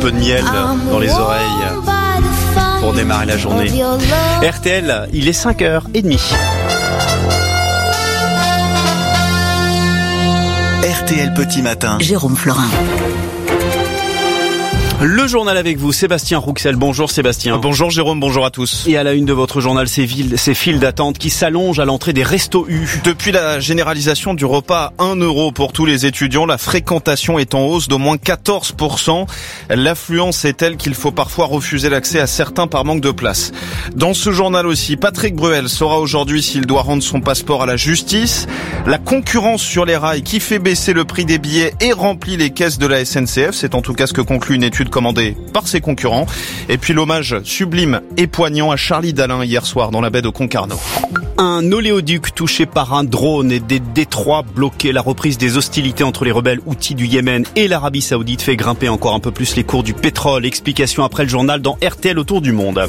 peu de miel dans les oreilles pour démarrer la journée. RTL, il est 5h30. RTL Petit Matin. Jérôme Florin. Le journal avec vous, Sébastien Rouxel. Bonjour Sébastien. Bonjour Jérôme, bonjour à tous. Et à la une de votre journal, ces files d'attente qui s'allongent à l'entrée des restos U. Depuis la généralisation du repas à 1 € pour tous les étudiants, la fréquentation est en hausse d'au moins 14%. L'affluence est telle qu'il faut parfois refuser l'accès à certains par manque de place. Dans ce journal aussi, Patrick Bruel saura aujourd'hui s'il doit rendre son passeport à la justice. La concurrence sur les rails qui fait baisser le prix des billets et remplit les caisses de la SNCF. C'est en tout cas ce que conclut une étude commandé par ses concurrents. Et puis l'hommage sublime et poignant à Charlie Dalin hier soir dans la baie de Concarneau. Un oléoduc touché par un drone et des détroits bloqués. La reprise des hostilités entre les rebelles Houthis du Yémen et l'Arabie Saoudite fait grimper encore un peu plus les cours du pétrole. Explication après le journal dans RTL Autour du Monde.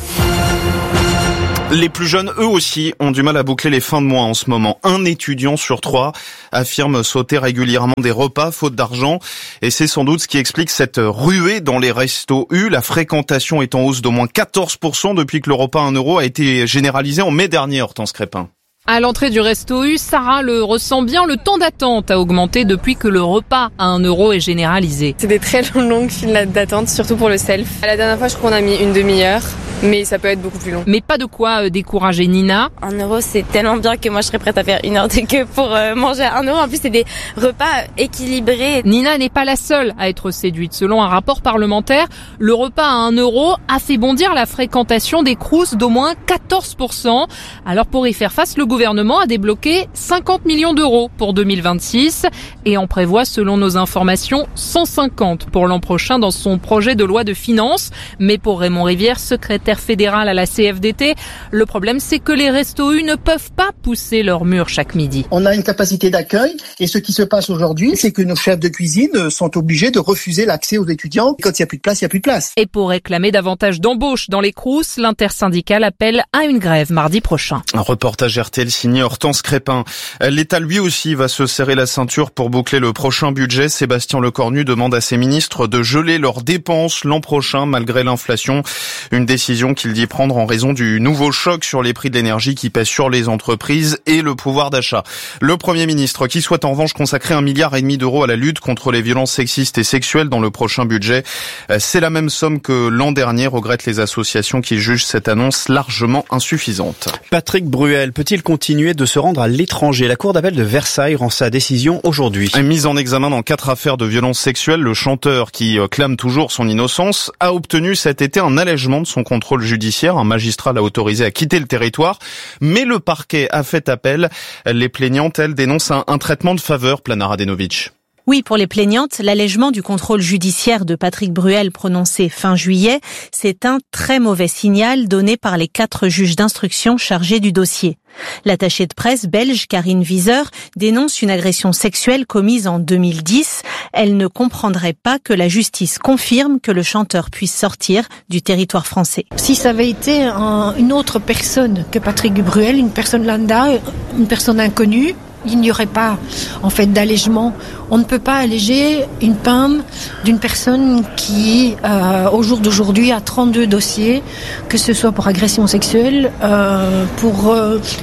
Les plus jeunes, eux aussi, ont du mal à boucler les fins de mois en ce moment. 1 étudiant sur 3 affirme sauter régulièrement des repas faute d'argent. Et c'est sans doute ce qui explique cette ruée dans les restos U. La fréquentation est en hausse d'au moins 14% depuis que le repas à 1 € a été généralisé en mai dernier, Hortense Crépin. À l'entrée du resto U, Sarah le ressent bien, le temps d'attente a augmenté depuis que le repas à 1 € est généralisé. C'est des très longues files d'attente, surtout pour le self. La dernière fois, je crois qu'on a mis une demi-heure, mais ça peut être beaucoup plus long. Mais pas de quoi décourager Nina. 1 € c'est tellement bien que moi je serais prête à faire 1 heure de queue pour manger à 1 €. En plus, c'est des repas équilibrés. Nina n'est pas la seule à être séduite. Selon un rapport parlementaire, le repas à 1 € a fait bondir la fréquentation des crous d'au moins 14%. Alors pour y faire face, le gouvernement a débloqué 50 millions d'euros pour 2026 et en prévoit, selon nos informations, 150 pour l'an prochain dans son projet de loi de finances. Mais pour Raymond Rivière, secrétaire fédéral à la CFDT, le problème c'est que les restos U ne peuvent pas pousser leurs murs chaque midi. On a une capacité d'accueil et ce qui se passe aujourd'hui, c'est que nos chefs de cuisine sont obligés de refuser l'accès aux étudiants. Quand il n'y a plus de place, il n'y a plus de place. Et pour réclamer davantage d'embauches dans les crous, l'intersyndicale appelle à une grève mardi prochain. Un reportage RTL signé Hortense Crépin. L'État lui aussi va se serrer la ceinture pour boucler le prochain budget. Sébastien Lecornu demande à ses ministres de geler leurs dépenses l'an prochain malgré l'inflation. Une décision qu'il dit prendre en raison du nouveau choc sur les prix de l'énergie qui pèse sur les entreprises et le pouvoir d'achat. Le Premier ministre qui souhaite en revanche consacrer 1,5 milliard d'euros à la lutte contre les violences sexistes et sexuelles dans le prochain budget. C'est la même somme que l'an dernier, regrettent les associations qui jugent cette annonce largement insuffisante. Patrick Bruel peut-il continuer de se rendre à l'étranger? La cour d'appel de Versailles rend sa décision aujourd'hui. Mis en examen dans 4 affaires de violences sexuelles, le chanteur qui clame toujours son innocence a obtenu cet été un allègement de son contrôle judiciaire. Un magistrat l'a autorisé à quitter le territoire, mais le parquet a fait appel. Les plaignantes, elles, dénoncent un traitement de faveur, Plana Radenovic. Oui, pour les plaignantes, l'allègement du contrôle judiciaire de Patrick Bruel prononcé fin juillet, c'est un très mauvais signal donné par les 4 juges d'instruction chargés du dossier. L'attachée de presse belge Karine Wieser dénonce une agression sexuelle commise en 2010. Elle ne comprendrait pas que la justice confirme que le chanteur puisse sortir du territoire français. Si ça avait été une autre personne que Patrick Bruel, une personne lambda, une personne inconnue, il n'y aurait pas en fait d'allègement. On ne peut pas alléger une peine d'une personne qui, au jour d'aujourd'hui, a 32 dossiers, que ce soit pour agression sexuelle, pour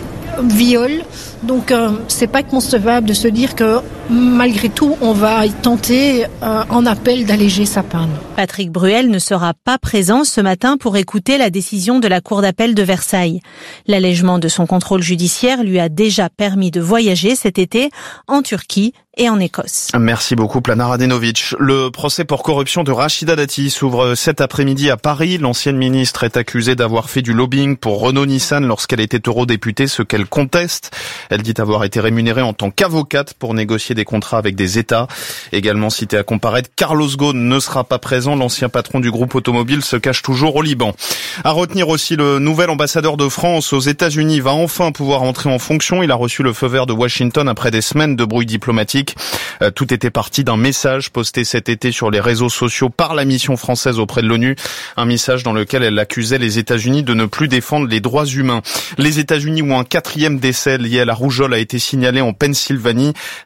viol. Donc c'est pas concevable de se dire que malgré tout on va tenter en appel d'alléger sa peine. Patrick Bruel ne sera pas présent ce matin pour écouter la décision de la cour d'appel de Versailles. L'allègement de son contrôle judiciaire lui a déjà permis de voyager cet été en Turquie et en Écosse. Merci beaucoup Plana Radenovic. Le procès pour corruption de Rachida Dati s'ouvre cet après-midi à Paris. L'ancienne ministre est accusée d'avoir fait du lobbying pour Renault-Nissan lorsqu'elle était eurodéputée, ce qu'elle conteste. Elle dit avoir été rémunérée en tant qu'avocate pour négocier des contrats avec des États. Également cité à comparaître, Carlos Ghosn ne sera pas présent. L'ancien patron du groupe automobile se cache toujours au Liban. À retenir aussi, le nouvel ambassadeur de France aux États-Unis va enfin pouvoir entrer en fonction. Il a reçu le feu vert de Washington après des semaines de brouille diplomatique. Tout était parti d'un message posté cet été sur les réseaux sociaux par la mission française auprès de l'ONU. Un message dans lequel elle accusait les États-Unis de ne plus défendre les droits humains. Les États-Unis où un 4e décès lié à la rougeole a été signalé en Pennsylvanie. C'est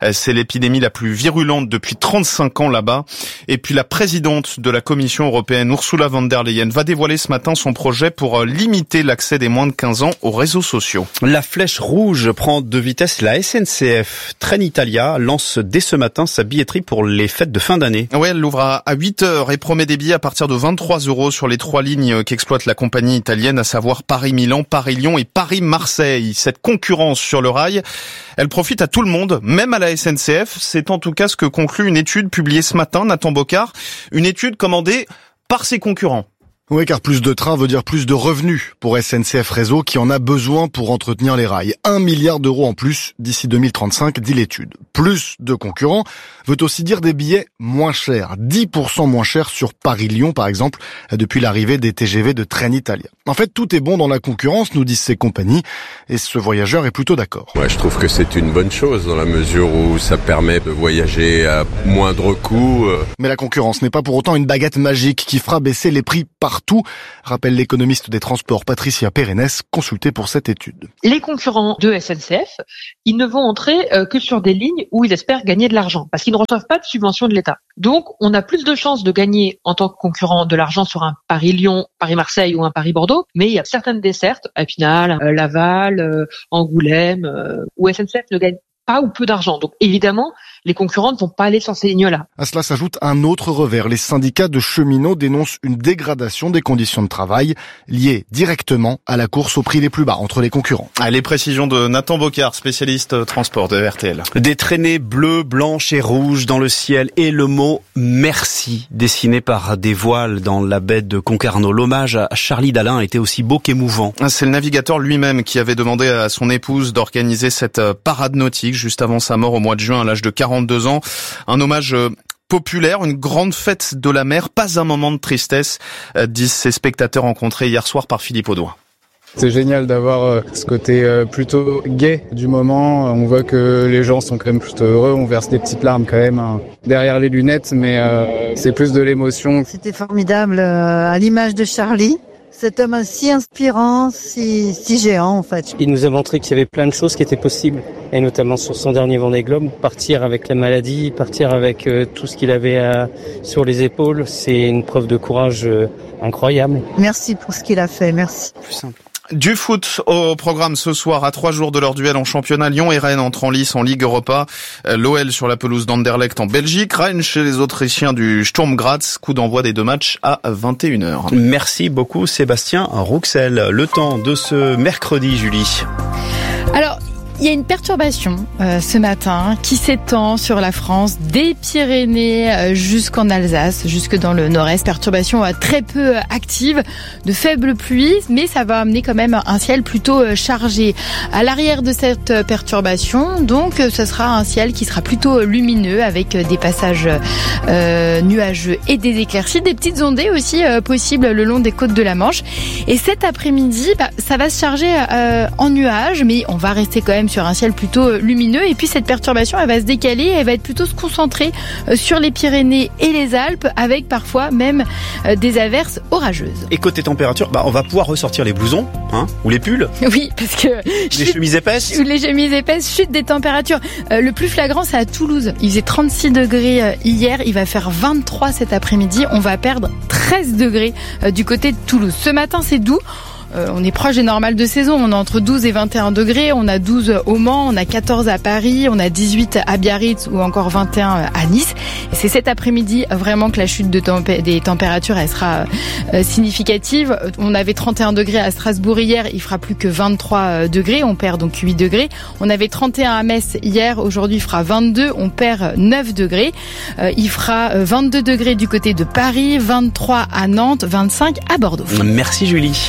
l'épidémie la plus virulente depuis 35 ans là-bas. Et puis la présidente de la Commission européenne, Ursula von der Leyen, va dévoiler ce matin son projet pour limiter l'accès des moins de 15 ans aux réseaux sociaux. La flèche rouge prend de vitesse. La SNCF Trenitalia lance dès ce matin sa billetterie pour les fêtes de fin d'année. Ouais, elle l'ouvre à 8h et promet des billets à partir de 23 € sur les 3 lignes qu'exploite la compagnie italienne, à savoir Paris-Milan, Paris-Lyon et Paris-Marseille. Cette concurrence sur le rail, elle profite à tout le monde, même à la SNCF. C'est en tout cas ce que conclut une étude publiée ce matin, Nathan Bocard, une étude commandée par ses concurrents. Oui, car plus de trains veut dire plus de revenus pour SNCF Réseau qui en a besoin pour entretenir les rails. 1 milliard d'euros en plus d'ici 2035, dit l'étude. Plus de concurrents veut aussi dire des billets moins chers. 10% moins chers sur Paris-Lyon, par exemple, depuis l'arrivée des TGV de Trenitalia. En fait, tout est bon dans la concurrence, nous disent ces compagnies, et ce voyageur est plutôt d'accord. Ouais, je trouve que c'est une bonne chose dans la mesure où ça permet de voyager à moindre coût. Mais la concurrence n'est pas pour autant une baguette magique qui fera baisser les prix partout, rappelle l'économiste des transports Patricia Perennes, consultée pour cette étude. Les concurrents de SNCF, ils ne vont entrer que sur des lignes où ils espèrent gagner de l'argent, parce qu'ils ne reçoivent pas de subvention de l'État. Donc, on a plus de chances de gagner en tant que concurrent de l'argent sur un Paris-Lyon, Paris-Marseille ou un Paris-Bordeaux, mais il y a certaines dessertes, Épinal, Laval, Angoulême, où SNCF ne gagne pas ou peu d'argent. Donc évidemment, les concurrents ne vont pas aller sur ces lignes-là. À cela s'ajoute un autre revers. Les syndicats de cheminots dénoncent une dégradation des conditions de travail liée directement à la course aux prix les plus bas entre les concurrents. Les précisions de Nathan Bocard, spécialiste transport de RTL. Des traînées bleues, blanches et rouges dans le ciel et le mot merci dessiné par des voiles dans la baie de Concarneau. L'hommage à Charlie Dalin était aussi beau qu'émouvant. C'est le navigateur lui-même qui avait demandé à son épouse d'organiser cette parade nautique juste avant sa mort au mois de juin à l'âge de 42 ans. Un hommage populaire, une grande fête de la mer, pas un moment de tristesse, disent ces spectateurs rencontrés hier soir par Philippe Audouin. C'est génial d'avoir ce côté plutôt gai du moment. On voit que les gens sont quand même plutôt heureux. On verse des petites larmes quand même derrière les lunettes, mais c'est plus de l'émotion. C'était formidable à l'image de Charlie. Cet homme si inspirant, si géant en fait. Il nous a montré qu'il y avait plein de choses qui étaient possibles, et notamment sur son dernier Vendée Globe, partir avec la maladie, partir avec tout ce qu'il avait sur les épaules, c'est une preuve de courage incroyable. Merci pour ce qu'il a fait, merci. Plus simple. Du foot au programme ce soir, à 3 jours de leur duel en championnat. Lyon et Rennes entrent en lice en Ligue Europa. L'OL sur la pelouse d'Anderlecht en Belgique. Rennes chez les Autrichiens du Sturm Graz. Coup d'envoi des deux matchs à 21h. Merci beaucoup Sébastien Rouxel. Le temps de ce mercredi, Julie. Alors, il y a une perturbation ce matin qui s'étend sur la France, des Pyrénées jusqu'en Alsace, jusque dans le nord-est. Perturbation très peu active, de faibles pluies, mais ça va amener quand même un ciel plutôt chargé. À l'arrière de cette perturbation, donc, ce sera un ciel qui sera plutôt lumineux avec des passages nuageux et des éclaircies, des petites ondées aussi possibles le long des côtes de la Manche. Et cet après-midi, ça va se charger en nuages, mais on va rester quand même sur un ciel plutôt lumineux. Et puis cette perturbation, elle va se décaler, elle va être plutôt se concentrer sur les Pyrénées et les Alpes, avec parfois même des averses orageuses. Et côté température, on va pouvoir ressortir les blousons, ou les pulls. Oui, parce que les chemises épaisses. Les chemises épaisses, chute des températures. Le plus flagrant, c'est à Toulouse. Il faisait 36 degrés hier, il va faire 23 cet après-midi. On va perdre 13 degrés du côté de Toulouse. Ce matin, c'est doux. On est proche des normales de saison, on est entre 12 et 21 degrés, on a 12 au Mans, on a 14 à Paris, on a 18 à Biarritz ou encore 21 à Nice. Et c'est cet après-midi vraiment que la chute des températures elle sera significative. On avait 31 degrés à Strasbourg hier, il fera plus que 23 degrés, on perd donc 8 degrés. On avait 31 à Metz hier, aujourd'hui il fera 22, on perd 9 degrés. Il fera 22 degrés du côté de Paris, 23 à Nantes, 25 à Bordeaux. Merci Julie.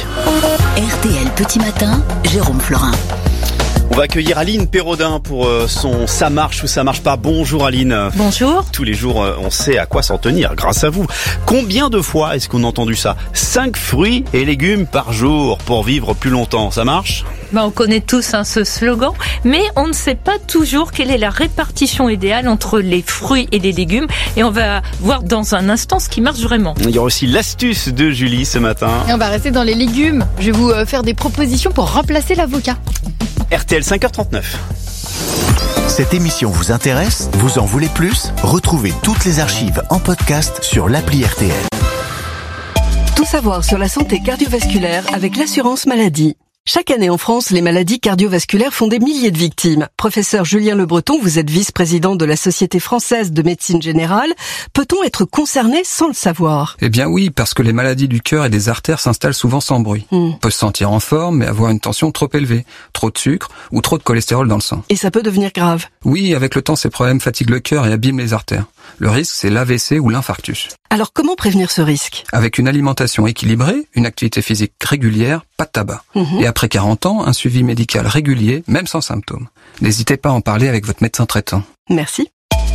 RTL Petit Matin, Jérôme Florin. On va accueillir Aline Pérodin pour son Ça marche ou ça marche pas. Bonjour Aline. Bonjour. Tous les jours, on sait à quoi s'en tenir grâce à vous. Combien de fois est-ce qu'on a entendu ça ? 5 fruits et légumes par jour pour vivre plus longtemps. Ça marche ? On connaît tous ce slogan, mais on ne sait pas toujours quelle est la répartition idéale entre les fruits et les légumes. Et on va voir dans un instant ce qui marche vraiment. Il y aura aussi l'astuce de Julie ce matin. Et on va rester dans les légumes. Je vais vous faire des propositions pour remplacer l'avocat. RTL 5h39. Cette émission vous intéresse ? Vous en voulez plus ? Retrouvez toutes les archives en podcast sur l'appli RTL. Tout savoir sur la santé cardiovasculaire avec l'assurance maladie. Chaque année en France, les maladies cardiovasculaires font des milliers de victimes. Professeur Julien Le Breton, vous êtes vice-président de la Société française de médecine générale. Peut-on être concerné sans le savoir ? Eh bien oui, parce que les maladies du cœur et des artères s'installent souvent sans bruit. On peut se sentir en forme, mais avoir une tension trop élevée, trop de sucre ou trop de cholestérol dans le sang. Et ça peut devenir grave. Oui, avec le temps, ces problèmes fatiguent le cœur et abîment les artères. Le risque, c'est l'AVC ou l'infarctus. Alors comment prévenir ce risque ? Avec une alimentation équilibrée, une activité physique régulière, pas de tabac. Et après 40 ans, un suivi médical régulier, même sans symptômes. N'hésitez pas à en parler avec votre médecin traitant. Merci.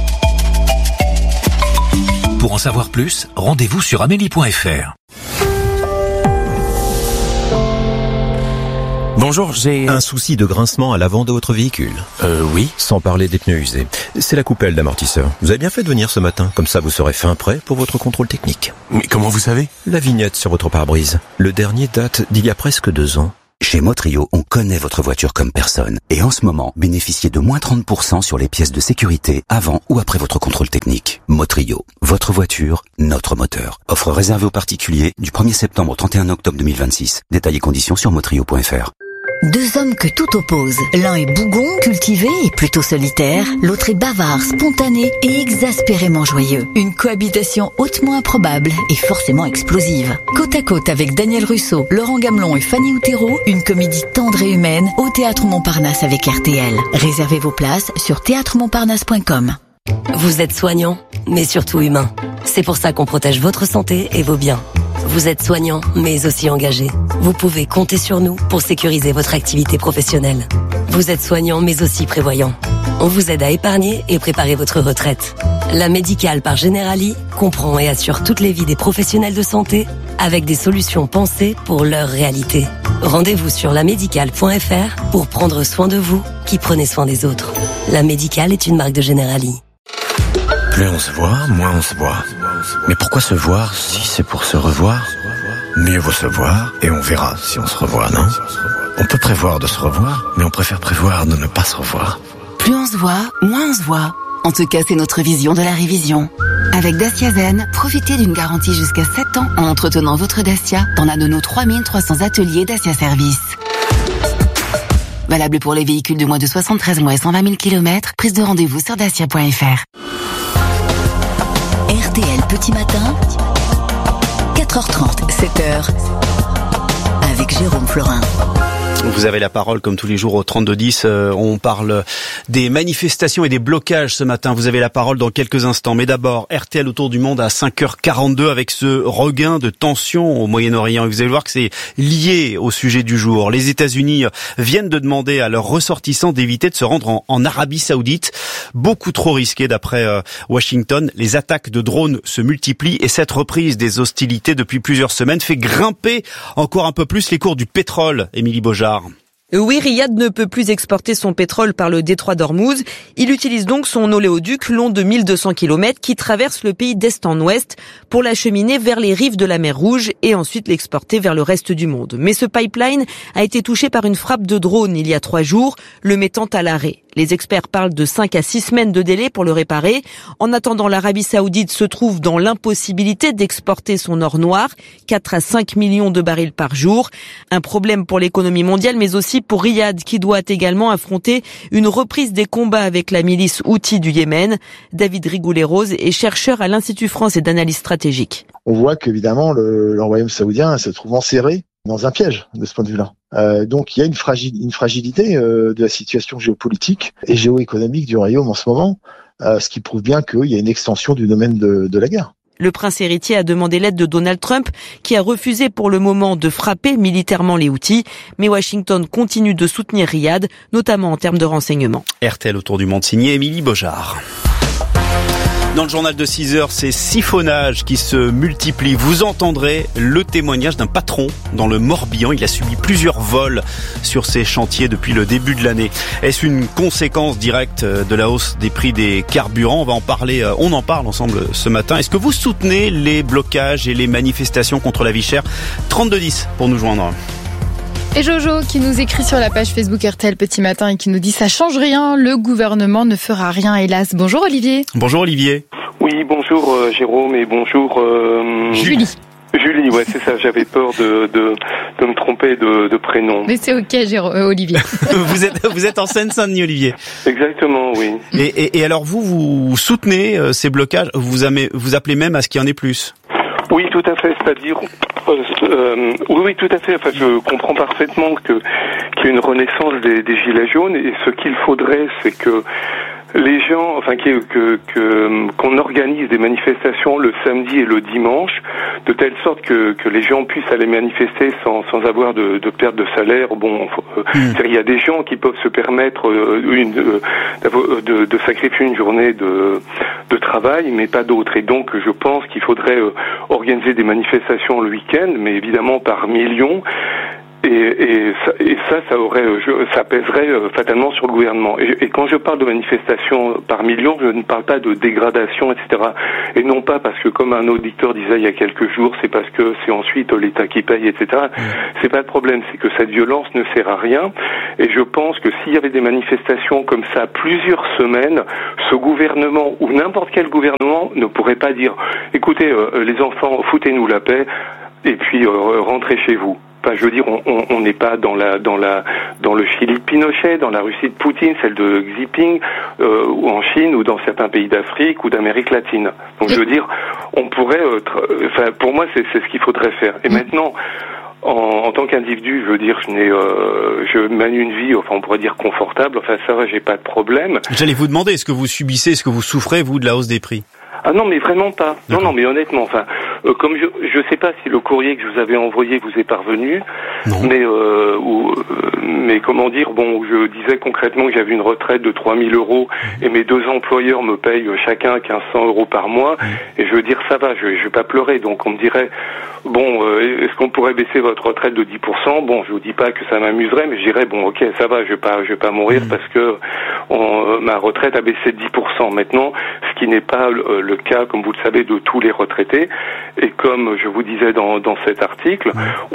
Pour en savoir plus, rendez-vous sur amélie.fr. Bonjour, j'ai un souci de grincement à l'avant de votre véhicule. Oui. Sans parler des pneus usés. C'est la coupelle d'amortisseur. Vous avez bien fait de venir ce matin, comme ça vous serez fin prêt pour votre contrôle technique. Mais comment vous savez ? La vignette sur votre pare-brise. Le dernier date d'il y a presque 2 ans. Chez Motrio, on connaît votre voiture comme personne. Et en ce moment, bénéficiez de moins 30% sur les pièces de sécurité avant ou après votre contrôle technique. Motrio, votre voiture, notre moteur. Offre réservée aux particuliers du 1er septembre au 31 octobre 2026. Détails et conditions sur motrio.fr. Deux hommes que tout oppose. L'un est bougon, cultivé et plutôt solitaire. L'autre est bavard, spontané et exaspérément joyeux. Une cohabitation hautement improbable et forcément explosive. Côte à côte avec Daniel Russo, Laurent Gamelon et Fanny Outero, une comédie tendre et humaine au Théâtre Montparnasse avec RTL. Réservez vos places sur théâtremontparnasse.com. Vous êtes soignant, mais surtout humain. C'est pour ça qu'on protège votre santé et vos biens. Vous êtes soignant, mais aussi engagé. Vous pouvez compter sur nous pour sécuriser votre activité professionnelle. Vous êtes soignant, mais aussi prévoyant. On vous aide à épargner et préparer votre retraite. La Médicale par Generali comprend et assure toutes les vies des professionnels de santé avec des solutions pensées pour leur réalité. Rendez-vous sur lamédicale.fr pour prendre soin de vous qui prenez soin des autres. La Médicale est une marque de Generali. Plus on se voit, moins on se voit. Mais pourquoi se voir si c'est pour se revoir ? Mieux vaut se voir et on verra si on se revoit, non ? On peut prévoir de se revoir, mais on préfère prévoir de ne pas se revoir. Plus on se voit, moins on se voit. En tout cas, c'est notre vision de la révision. Avec Dacia Zen, profitez d'une garantie jusqu'à 7 ans en entretenant votre Dacia dans l'un de nos 3300 ateliers Dacia Service. Valable pour les véhicules de moins de 73 mois et 120 000 km. Prise de rendez-vous sur dacia.fr. RTL Petit Matin, 4h30, 7h, avec Jérôme Florin. Vous avez la parole comme tous les jours au 3210. On parle des manifestations et des blocages ce matin. Vous avez la parole dans quelques instants. Mais d'abord, RTL autour du monde à 5h42 avec ce regain de tension au Moyen-Orient. Et vous allez voir que c'est lié au sujet du jour. Les États-Unis viennent de demander à leurs ressortissants d'éviter de se rendre en Arabie Saoudite. Beaucoup trop risqué d'après Washington. Les attaques de drones se multiplient et cette reprise des hostilités depuis plusieurs semaines fait grimper encore un peu plus les cours du pétrole. Émilie Beaujard. Oui, Riyad ne peut plus exporter son pétrole par le détroit d'Ormuz. Il utilise donc son oléoduc long de 1200 km qui traverse le pays d'est en ouest pour l'acheminer vers les rives de la mer Rouge et ensuite l'exporter vers le reste du monde. Mais ce pipeline a été touché par une frappe de drone il y a 3 jours, le mettant à l'arrêt. Les experts parlent de 5 à 6 semaines de délai pour le réparer. En attendant, l'Arabie Saoudite se trouve dans l'impossibilité d'exporter son or noir, 4 à 5 millions de barils par jour. Un problème pour l'économie mondiale, mais aussi pour Riyad, qui doit également affronter une reprise des combats avec la milice Houthi du Yémen. David Rigoulet-Rose est chercheur à l'Institut français d'analyse stratégique. On voit qu'évidemment, le royaume saoudien se trouve enserré dans un piège de ce point de vue-là. Donc il y a une fragilité de la situation géopolitique et géoéconomique du royaume en ce moment, ce qui prouve bien qu'il y a une extension du domaine de la guerre. Le prince héritier a demandé l'aide de Donald Trump, qui a refusé pour le moment de frapper militairement les Houthis. Mais Washington continue de soutenir Riyad, notamment en termes de renseignement. RTL autour du monde, signé Émilie Beaujard. Dans le journal de 6h, ces siphonnages qui se multiplient. Vous entendrez le témoignage d'un patron dans le Morbihan. Il a subi plusieurs vols sur ces chantiers depuis le début de l'année. Est-ce une conséquence directe de la hausse des prix des carburants ? On en parle ensemble ce matin. Est-ce que vous soutenez les blocages et les manifestations contre la vie chère ? 3210 pour nous joindre. Et Jojo qui nous écrit sur la page Facebook RTL Petit Matin et qui nous dit « Ça change rien, le gouvernement ne fera rien, hélas ». Bonjour Olivier. Bonjour Olivier. Oui, bonjour Jérôme et bonjour Julie. Julie, ouais, c'est ça, j'avais peur de me tromper de prénom. Mais c'est ok, Olivier. vous êtes en Seine-Saint-Denis, Olivier. Exactement, oui. Et alors vous soutenez ces blocages, vous appelez même à ce qu'il y en ait plus. Oui, tout à fait, c'est-à-dire... oui, tout à fait. Enfin, je comprends parfaitement qu'il y a une renaissance des gilets jaunes et ce qu'il faudrait, c'est que les gens, enfin, qu'on organise des manifestations le samedi et le dimanche, de telle sorte que les gens puissent aller manifester sans avoir de perte de salaire. Bon, il y a des gens qui peuvent se permettre de sacrifier une journée de travail, mais pas d'autres. Et donc, je pense qu'il faudrait organiser des manifestations le week-end, mais évidemment par millions. Et ça pèserait fatalement sur le gouvernement. Et quand je parle de manifestations par millions, je ne parle pas de dégradation, etc. Et non pas parce que, comme un auditeur disait il y a quelques jours, c'est parce que c'est ensuite l'État qui paye, etc. C'est pas le problème, c'est que cette violence ne sert à rien. Et je pense que s'il y avait des manifestations comme ça plusieurs semaines, ce gouvernement ou n'importe quel gouvernement ne pourrait pas dire « Écoutez, les enfants, foutez-nous la paix et puis rentrez chez vous ». Enfin, je veux dire, on n'est pas dans le Chili de Pinochet, dans la Russie de Poutine, celle de Xi Jinping, ou en Chine, ou dans certains pays d'Afrique ou d'Amérique latine. Donc, je veux dire, on pourrait, enfin, pour moi, c'est ce qu'il faudrait faire. Et maintenant, en tant qu'individu, je veux dire, je mène une vie, enfin, on pourrait dire confortable. Enfin, ça va, j'ai pas de problème. J'allais vous demander, est-ce que vous subissez, est-ce que vous souffrez, vous, de la hausse des prix? Ah non, mais vraiment pas. Non, mais honnêtement, enfin, comme je sais pas si le courrier que je vous avais envoyé vous est parvenu, mais comment dire, bon, je disais concrètement que j'avais une retraite de 3 000 euros et mes deux employeurs me payent chacun 1 500 euros par mois, et je veux dire, ça va, je vais pas pleurer, donc on me dirait, bon, est-ce qu'on pourrait baisser votre retraite de 10%? Bon, je vous dis pas que ça m'amuserait, mais je dirais, bon, ok, ça va, je vais pas mourir parce que ma retraite a baissé de 10%. Maintenant, ce qui n'est pas le cas, comme vous le savez, de tous les retraités, et comme je vous disais dans cet article,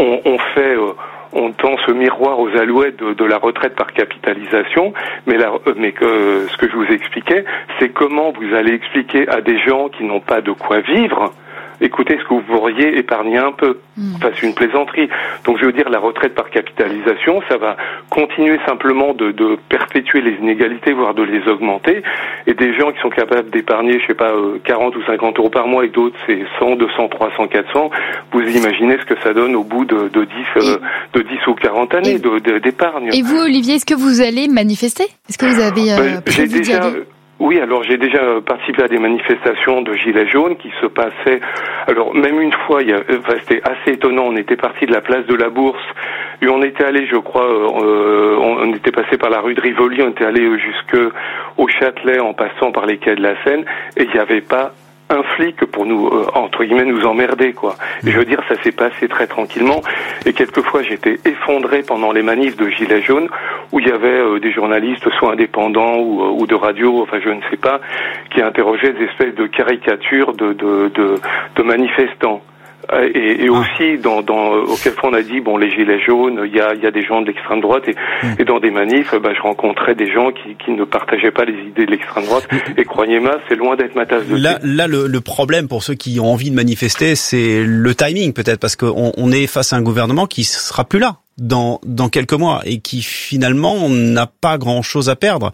on tend ce miroir aux alouettes de la retraite par capitalisation, mais ce que je vous expliquais, c'est comment vous allez expliquer à des gens qui n'ont pas de quoi vivre, écoutez, ce que vous pourriez épargner un peu. Enfin, c'est une plaisanterie. Donc, je veux dire, la retraite par capitalisation, ça va continuer simplement de perpétuer les inégalités, voire de les augmenter. Et des gens qui sont capables d'épargner, je sais pas, 40 ou 50 euros par mois, et d'autres, c'est 100, 200, 300, 400. Vous imaginez ce que ça donne au bout de 10 ou 40 années d'épargne. Et vous, Olivier, est-ce que vous allez manifester? Est-ce que vous avez prévu d'y aller? Oui, alors j'ai déjà participé à des manifestations de gilets jaunes qui se passaient. Alors même une fois, c'était assez étonnant. On était parti de la place de la Bourse et on était allé, je crois, on était passé par la rue de Rivoli, on était allé jusque au Châtelet en passant par les quais de la Seine, et il n'y avait pas un flic pour nous, entre guillemets, nous emmerder, quoi. Et je veux dire, ça s'est passé très tranquillement, et quelquefois j'étais effondré pendant les manifs de Gilets jaunes, où il y avait des journalistes, soit indépendants ou de radio, enfin je ne sais pas, qui interrogeaient des espèces de caricatures de manifestants. Et aussi auquel fois on a dit, bon, les gilets jaunes, il y a des gens de l'extrême droite, et dans des manifs, je rencontrais des gens qui ne partageaient pas les idées de l'extrême droite, et croyez-moi, c'est loin d'être ma tasse de thé. Là, le problème pour ceux qui ont envie de manifester, c'est le timing peut-être, parce qu'on est face à un gouvernement qui sera plus là dans quelques mois et qui finalement n'a pas grand-chose à perdre.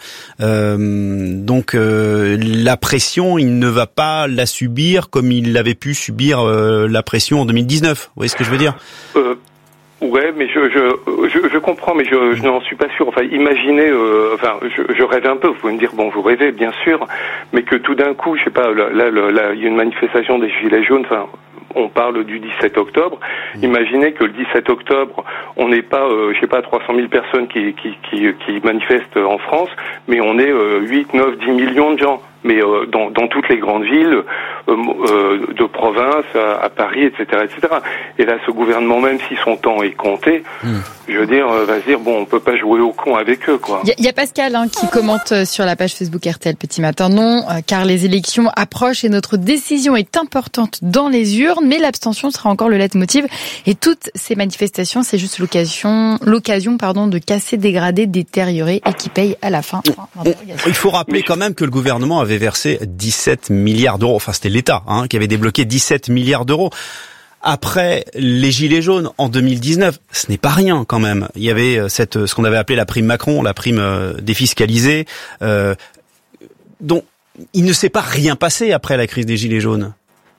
Donc la pression, il ne va pas la subir comme il avait pu subir la pression en 2019. Vous voyez ce que je veux dire? Ouais, mais je comprends, mais je n'en suis pas sûr. Enfin, imaginez, je rêve un peu. Vous pouvez me dire, bon, vous rêvez, bien sûr, mais que tout d'un coup, je sais pas, là, il y a une manifestation des Gilets jaunes. Enfin, on parle du 17 octobre. Imaginez que le 17 octobre, on n'est pas, 300 000 personnes qui manifestent en France, mais on est 8, 9, 10 millions de gens. Mais dans toutes les grandes villes de province, à Paris, etc., etc. Et là, ce gouvernement, même si son temps est compté, je veux dire, va se dire bon, on peut pas jouer au con avec eux, quoi. Il y a Pascal qui commente sur la page Facebook RTL Petit Matin. Non, car les élections approchent et notre décision est importante dans les urnes, mais l'abstention sera encore le leitmotiv. Et toutes ces manifestations, c'est juste l'occasion, de casser, dégrader, détériorer et qui paye à la fin. Il faut rappeler quand même que le gouvernement avait versé 17 milliards d'euros. Enfin, c'était l'État qui avait débloqué 17 milliards d'euros. Après les Gilets jaunes en 2019, ce n'est pas rien quand même. Il y avait ce qu'on avait appelé la prime Macron, la prime défiscalisée, dont il ne s'est pas rien passé après la crise des Gilets jaunes.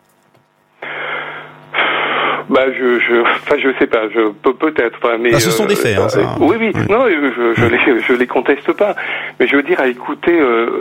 Je sais pas, peut-être, mais ce sont des faits, ça. Oui, non, je les conteste pas, mais je veux dire, à écouter,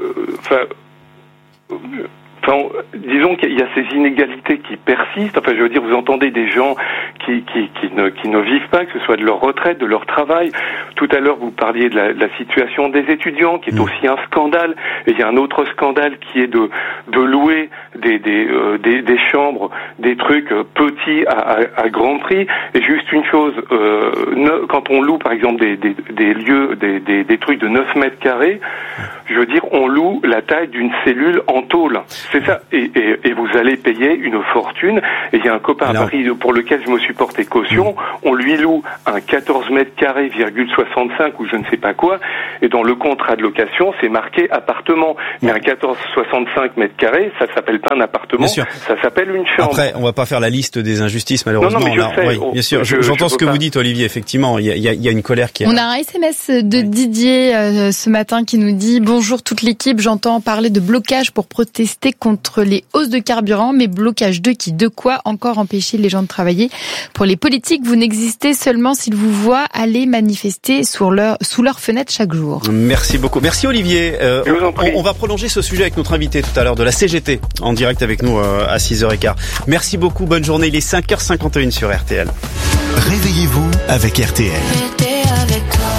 disons qu'il y a ces inégalités qui persistent. Enfin, je veux dire, vous entendez des gens qui ne vivent pas, que ce soit de leur retraite, de leur travail. Tout à l'heure, vous parliez de la situation des étudiants, qui est aussi un scandale. Et il y a un autre scandale qui est de louer des chambres, des trucs petits à grand prix. Et juste une chose, quand on loue, par exemple, des lieux, des trucs de 9 mètres carrés, je veux dire, on loue la taille d'une cellule en tôle. C'est ça. Et vous allez payer une fortune. Et il y a un copain à Paris pour lequel je me suis porté caution. On lui loue un 14 mètres carrés, 65 ou je ne sais pas quoi. Et dans le contrat de location, c'est marqué appartement. Mais un 14,65 mètres carrés, ça s'appelle pas un appartement. Ça s'appelle une chambre. Après, on va pas faire la liste des injustices, malheureusement. Non, mais je sais. Oui, bien sûr. J'entends ce que vous dites, Olivier. Effectivement, il y a une colère qui est... On a un SMS de Didier ce matin qui nous dit « Bonjour toute l'équipe, j'entends parler de blocage pour protester contre les hausses de carburant, mais blocage de qui? De quoi encore empêcher les gens de travailler? Pour les politiques, vous n'existez seulement s'ils vous voient aller manifester sous leur fenêtre chaque jour. » Merci beaucoup. Merci Olivier. On va prolonger ce sujet avec notre invité tout à l'heure de la CGT en direct avec nous à 6h15. Merci beaucoup, bonne journée. Il est 5h51 sur RTL. Réveillez-vous avec RTL. J'étais avec toi.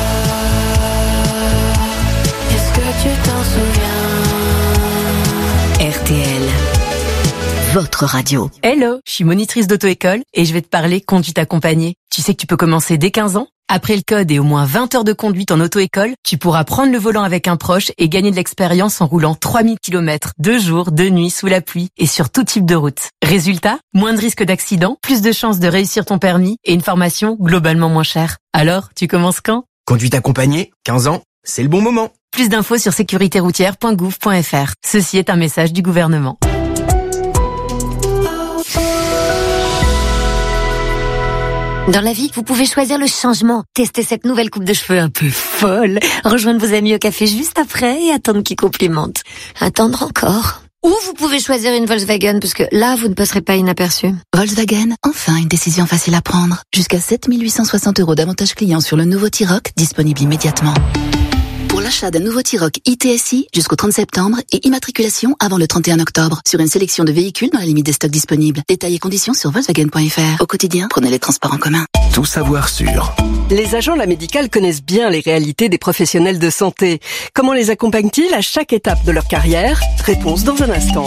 Est-ce que tu t'en souviens? RTL, votre radio. Hello, je suis monitrice d'auto-école et je vais te parler conduite accompagnée. Tu sais que tu peux commencer dès 15 ans? Après le code et au moins 20 heures de conduite en auto-école, tu pourras prendre le volant avec un proche et gagner de l'expérience en roulant 3000 km, 2 jours, 2 nuits, sous la pluie et sur tout type de route. Résultat, moins de risques d'accident, plus de chances de réussir ton permis et une formation globalement moins chère. Alors, tu commences quand? Conduite accompagnée, 15 ans, c'est le bon moment. Plus d'infos sur sécuritéroutière.gouv.fr. Ceci est un message du gouvernement. Dans la vie, vous pouvez choisir le changement. Tester cette nouvelle coupe de cheveux un peu folle. Rejoindre vos amis au café juste après et attendre qu'ils complimentent. Attendre encore. Ou vous pouvez choisir une Volkswagen parce que là, vous ne passerez pas inaperçu. Volkswagen, enfin une décision facile à prendre. Jusqu'à 7 860 € d'avantages clients sur le nouveau T-Roc, disponible immédiatement. Pour l'achat d'un nouveau T-Roc ITSI jusqu'au 30 septembre et immatriculation avant le 31 octobre sur une sélection de véhicules dans la limite des stocks disponibles. Détails et conditions sur Volkswagen.fr. Au quotidien, prenez les transports en commun. Tout savoir sur. Les agents de la médicale connaissent bien les réalités des professionnels de santé. Comment les accompagnent-ils à chaque étape de leur carrière? Réponse dans un instant.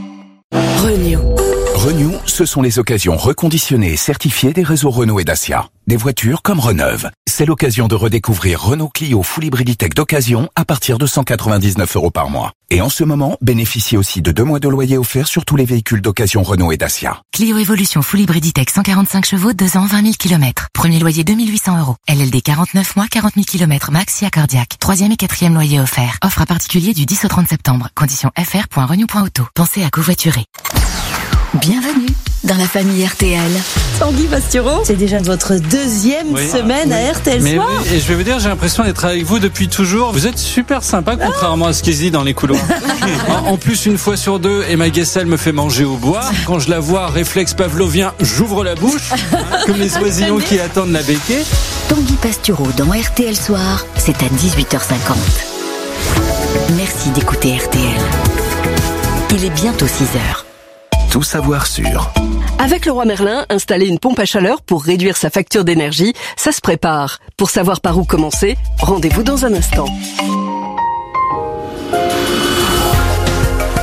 Renew, ce sont les occasions reconditionnées et certifiées des réseaux Renault et Dacia. Des voitures comme Reneuve. C'est l'occasion de redécouvrir Renault Clio Full Hybriditech d'occasion à partir de 199 € par mois. Et en ce moment, bénéficiez aussi de 2 mois de loyer offert sur tous les véhicules d'occasion Renault et Dacia. Clio Evolution Full Hybriditech 145 chevaux, 2 ans, 20 000 km. Premier loyer 2 800 €. LLD 49 mois, 40 000 km max et cardiaque. 3e et 4e loyer offert. Offre à particulier du 10 au 30 septembre. Conditions fr.renew.auto. Pensez à covoiturer. Bienvenue dans la famille RTL. Tanguy Pastureau, c'est déjà votre 2e semaine à RTL Soir. Oui, et je vais vous dire, j'ai l'impression d'être avec vous depuis toujours. Vous êtes super sympa, contrairement à ce qui se dit dans les couloirs. En plus, une fois sur 2, Emma Guessel me fait manger au bois. Quand je la vois, réflexe pavlovien, j'ouvre la bouche, comme les oisillons qui attendent la béquée. Tanguy Pastureau dans RTL Soir, c'est à 18h50. Merci d'écouter RTL. Il est bientôt 6h. Tout savoir sur. Avec Leroy Merlin, installer une pompe à chaleur pour réduire sa facture d'énergie, ça se prépare. Pour savoir par où commencer, rendez-vous dans un instant.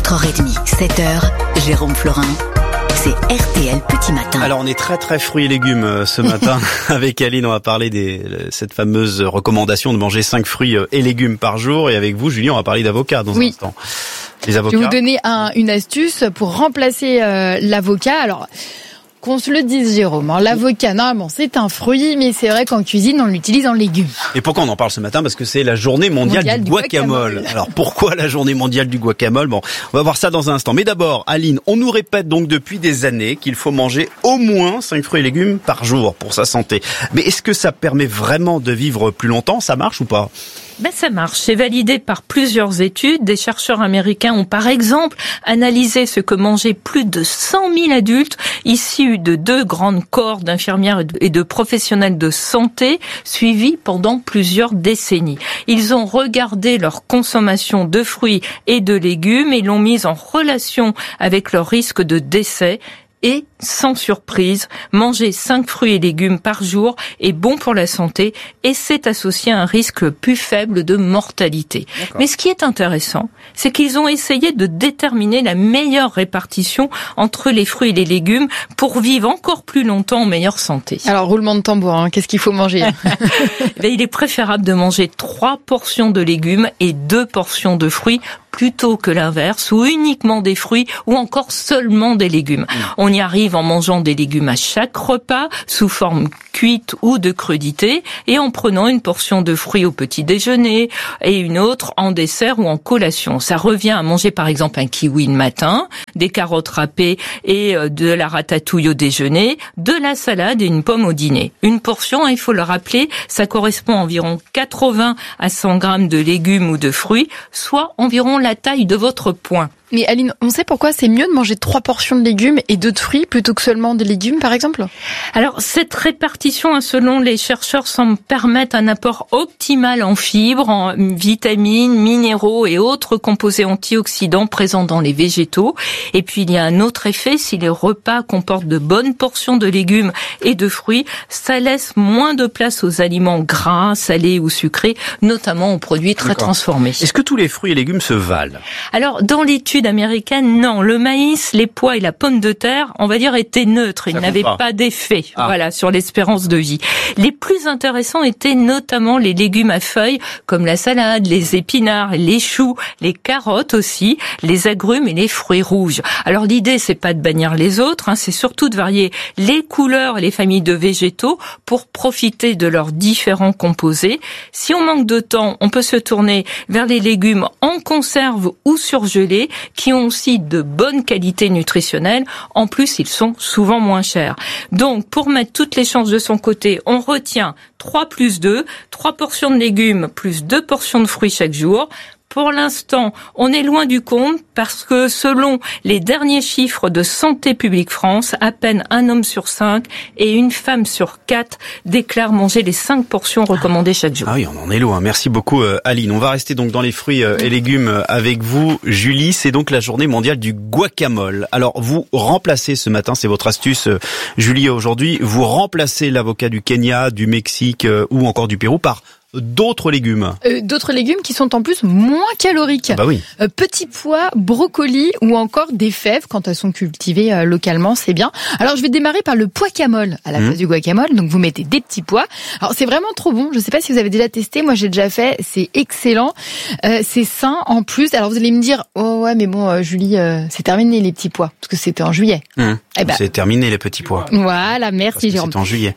4h30, 7h, Jérôme Florin. C'est RTL Petit Matin. Alors on est très fruits et légumes ce matin. Avec Aline, on va parler cette fameuse recommandation de manger 5 fruits et légumes par jour. Et avec vous, Julie, on va parler d'avocat dans un instant. Les avocats. Je vais vous donner une astuce pour remplacer l'avocat. Alors, qu'on se le dise, Jérôme, l'avocat, normalement, c'est un fruit, mais c'est vrai qu'en cuisine, on l'utilise en légumes. Et pourquoi on en parle ce matin? Parce que c'est la journée mondiale du guacamole. Alors, pourquoi la journée mondiale du guacamole? Bon, on va voir ça dans un instant. Mais d'abord, Aline, on nous répète donc depuis des années qu'il faut manger au moins 5 fruits et légumes par jour pour sa santé. Mais est-ce que ça permet vraiment de vivre plus longtemps? Ça marche ou pas? Ça marche. C'est validé par plusieurs études. Des chercheurs américains ont par exemple analysé ce que mangeaient plus de 100 000 adultes issus de 2 grandes cohortes d'infirmières et de professionnels de santé suivis pendant plusieurs décennies. Ils ont regardé leur consommation de fruits et de légumes et l'ont mise en relation avec leur risque de décès. Et, sans surprise, manger 5 fruits et légumes par jour est bon pour la santé et c'est associé à un risque plus faible de mortalité. D'accord. Mais ce qui est intéressant, c'est qu'ils ont essayé de déterminer la meilleure répartition entre les fruits et les légumes pour vivre encore plus longtemps en meilleure santé. Alors, roulement de tambour, qu'est-ce qu'il faut manger? Il est préférable de manger 3 portions de légumes et 2 portions de fruits plutôt que l'inverse, ou uniquement des fruits, ou encore seulement des légumes. On y arrive en mangeant des légumes à chaque repas, sous forme cuite ou de crudité, et en prenant une portion de fruits au petit déjeuner, et une autre en dessert ou en collation. Ça revient à manger par exemple un kiwi le matin, des carottes râpées et de la ratatouille au déjeuner, de la salade et une pomme au dîner. Une portion, il faut le rappeler, ça correspond à environ 80 à 100 grammes de légumes ou de fruits, soit environ la taille de votre poing. Mais Aline, on sait pourquoi c'est mieux de manger 3 portions de légumes et 2 de fruits plutôt que seulement des légumes, par exemple? Alors, cette répartition, selon les chercheurs, semble permettre un apport optimal en fibres, en vitamines, minéraux et autres composés antioxydants présents dans les végétaux. Et puis, il y a un autre effet, si les repas comportent de bonnes portions de légumes et de fruits, ça laisse moins de place aux aliments gras, salés ou sucrés, notamment aux produits très transformés. Est-ce que tous les fruits et légumes se valent? Alors, dans l'étude américaine, non. Le maïs, les pois et la pomme de terre, on va dire, étaient neutres. Ils n'avaient pas d'effet, sur l'espérance de vie. Les plus intéressants étaient notamment les légumes à feuilles, comme la salade, les épinards, les choux, les carottes aussi, les agrumes et les fruits rouges. Alors, l'idée, c'est pas de bannir les autres, c'est surtout de varier les couleurs et les familles de végétaux pour profiter de leurs différents composés. Si on manque de temps, on peut se tourner vers les légumes en conserve ou surgelés, qui ont aussi de bonnes qualités nutritionnelles. En plus, ils sont souvent moins chers. Donc, pour mettre toutes les chances de son côté, on retient 3 plus 2, 3 portions de légumes plus 2 portions de fruits chaque jour. Pour l'instant, on est loin du compte parce que selon les derniers chiffres de Santé publique France, à peine un homme sur 5 et une femme sur 4 déclarent manger les 5 portions recommandées chaque jour. Ah oui, on en est loin. Merci beaucoup Aline. On va rester donc dans les fruits et légumes avec vous, Julie. C'est donc la journée mondiale du guacamole. Alors vous remplacez ce matin, c'est votre astuce Julie aujourd'hui, vous remplacez l'avocat du Kenya, du Mexique ou encore du Pérou par d'autres légumes. D'autres légumes qui sont en plus moins caloriques. Bah oui. Petits pois, brocolis ou encore des fèves quand elles sont cultivées localement, c'est bien. Alors je vais démarrer par le poicamole à la place du guacamole. Donc vous mettez des petits pois. Alors c'est vraiment trop bon. Je sais pas si vous avez déjà testé. Moi j'ai déjà fait. C'est excellent. C'est sain en plus. Alors vous allez me dire, oh ouais mais bon Julie, c'est terminé les petits pois parce que c'était en juillet. C'est terminé les petits pois. Voilà, merci Jérôme. C'est en juillet.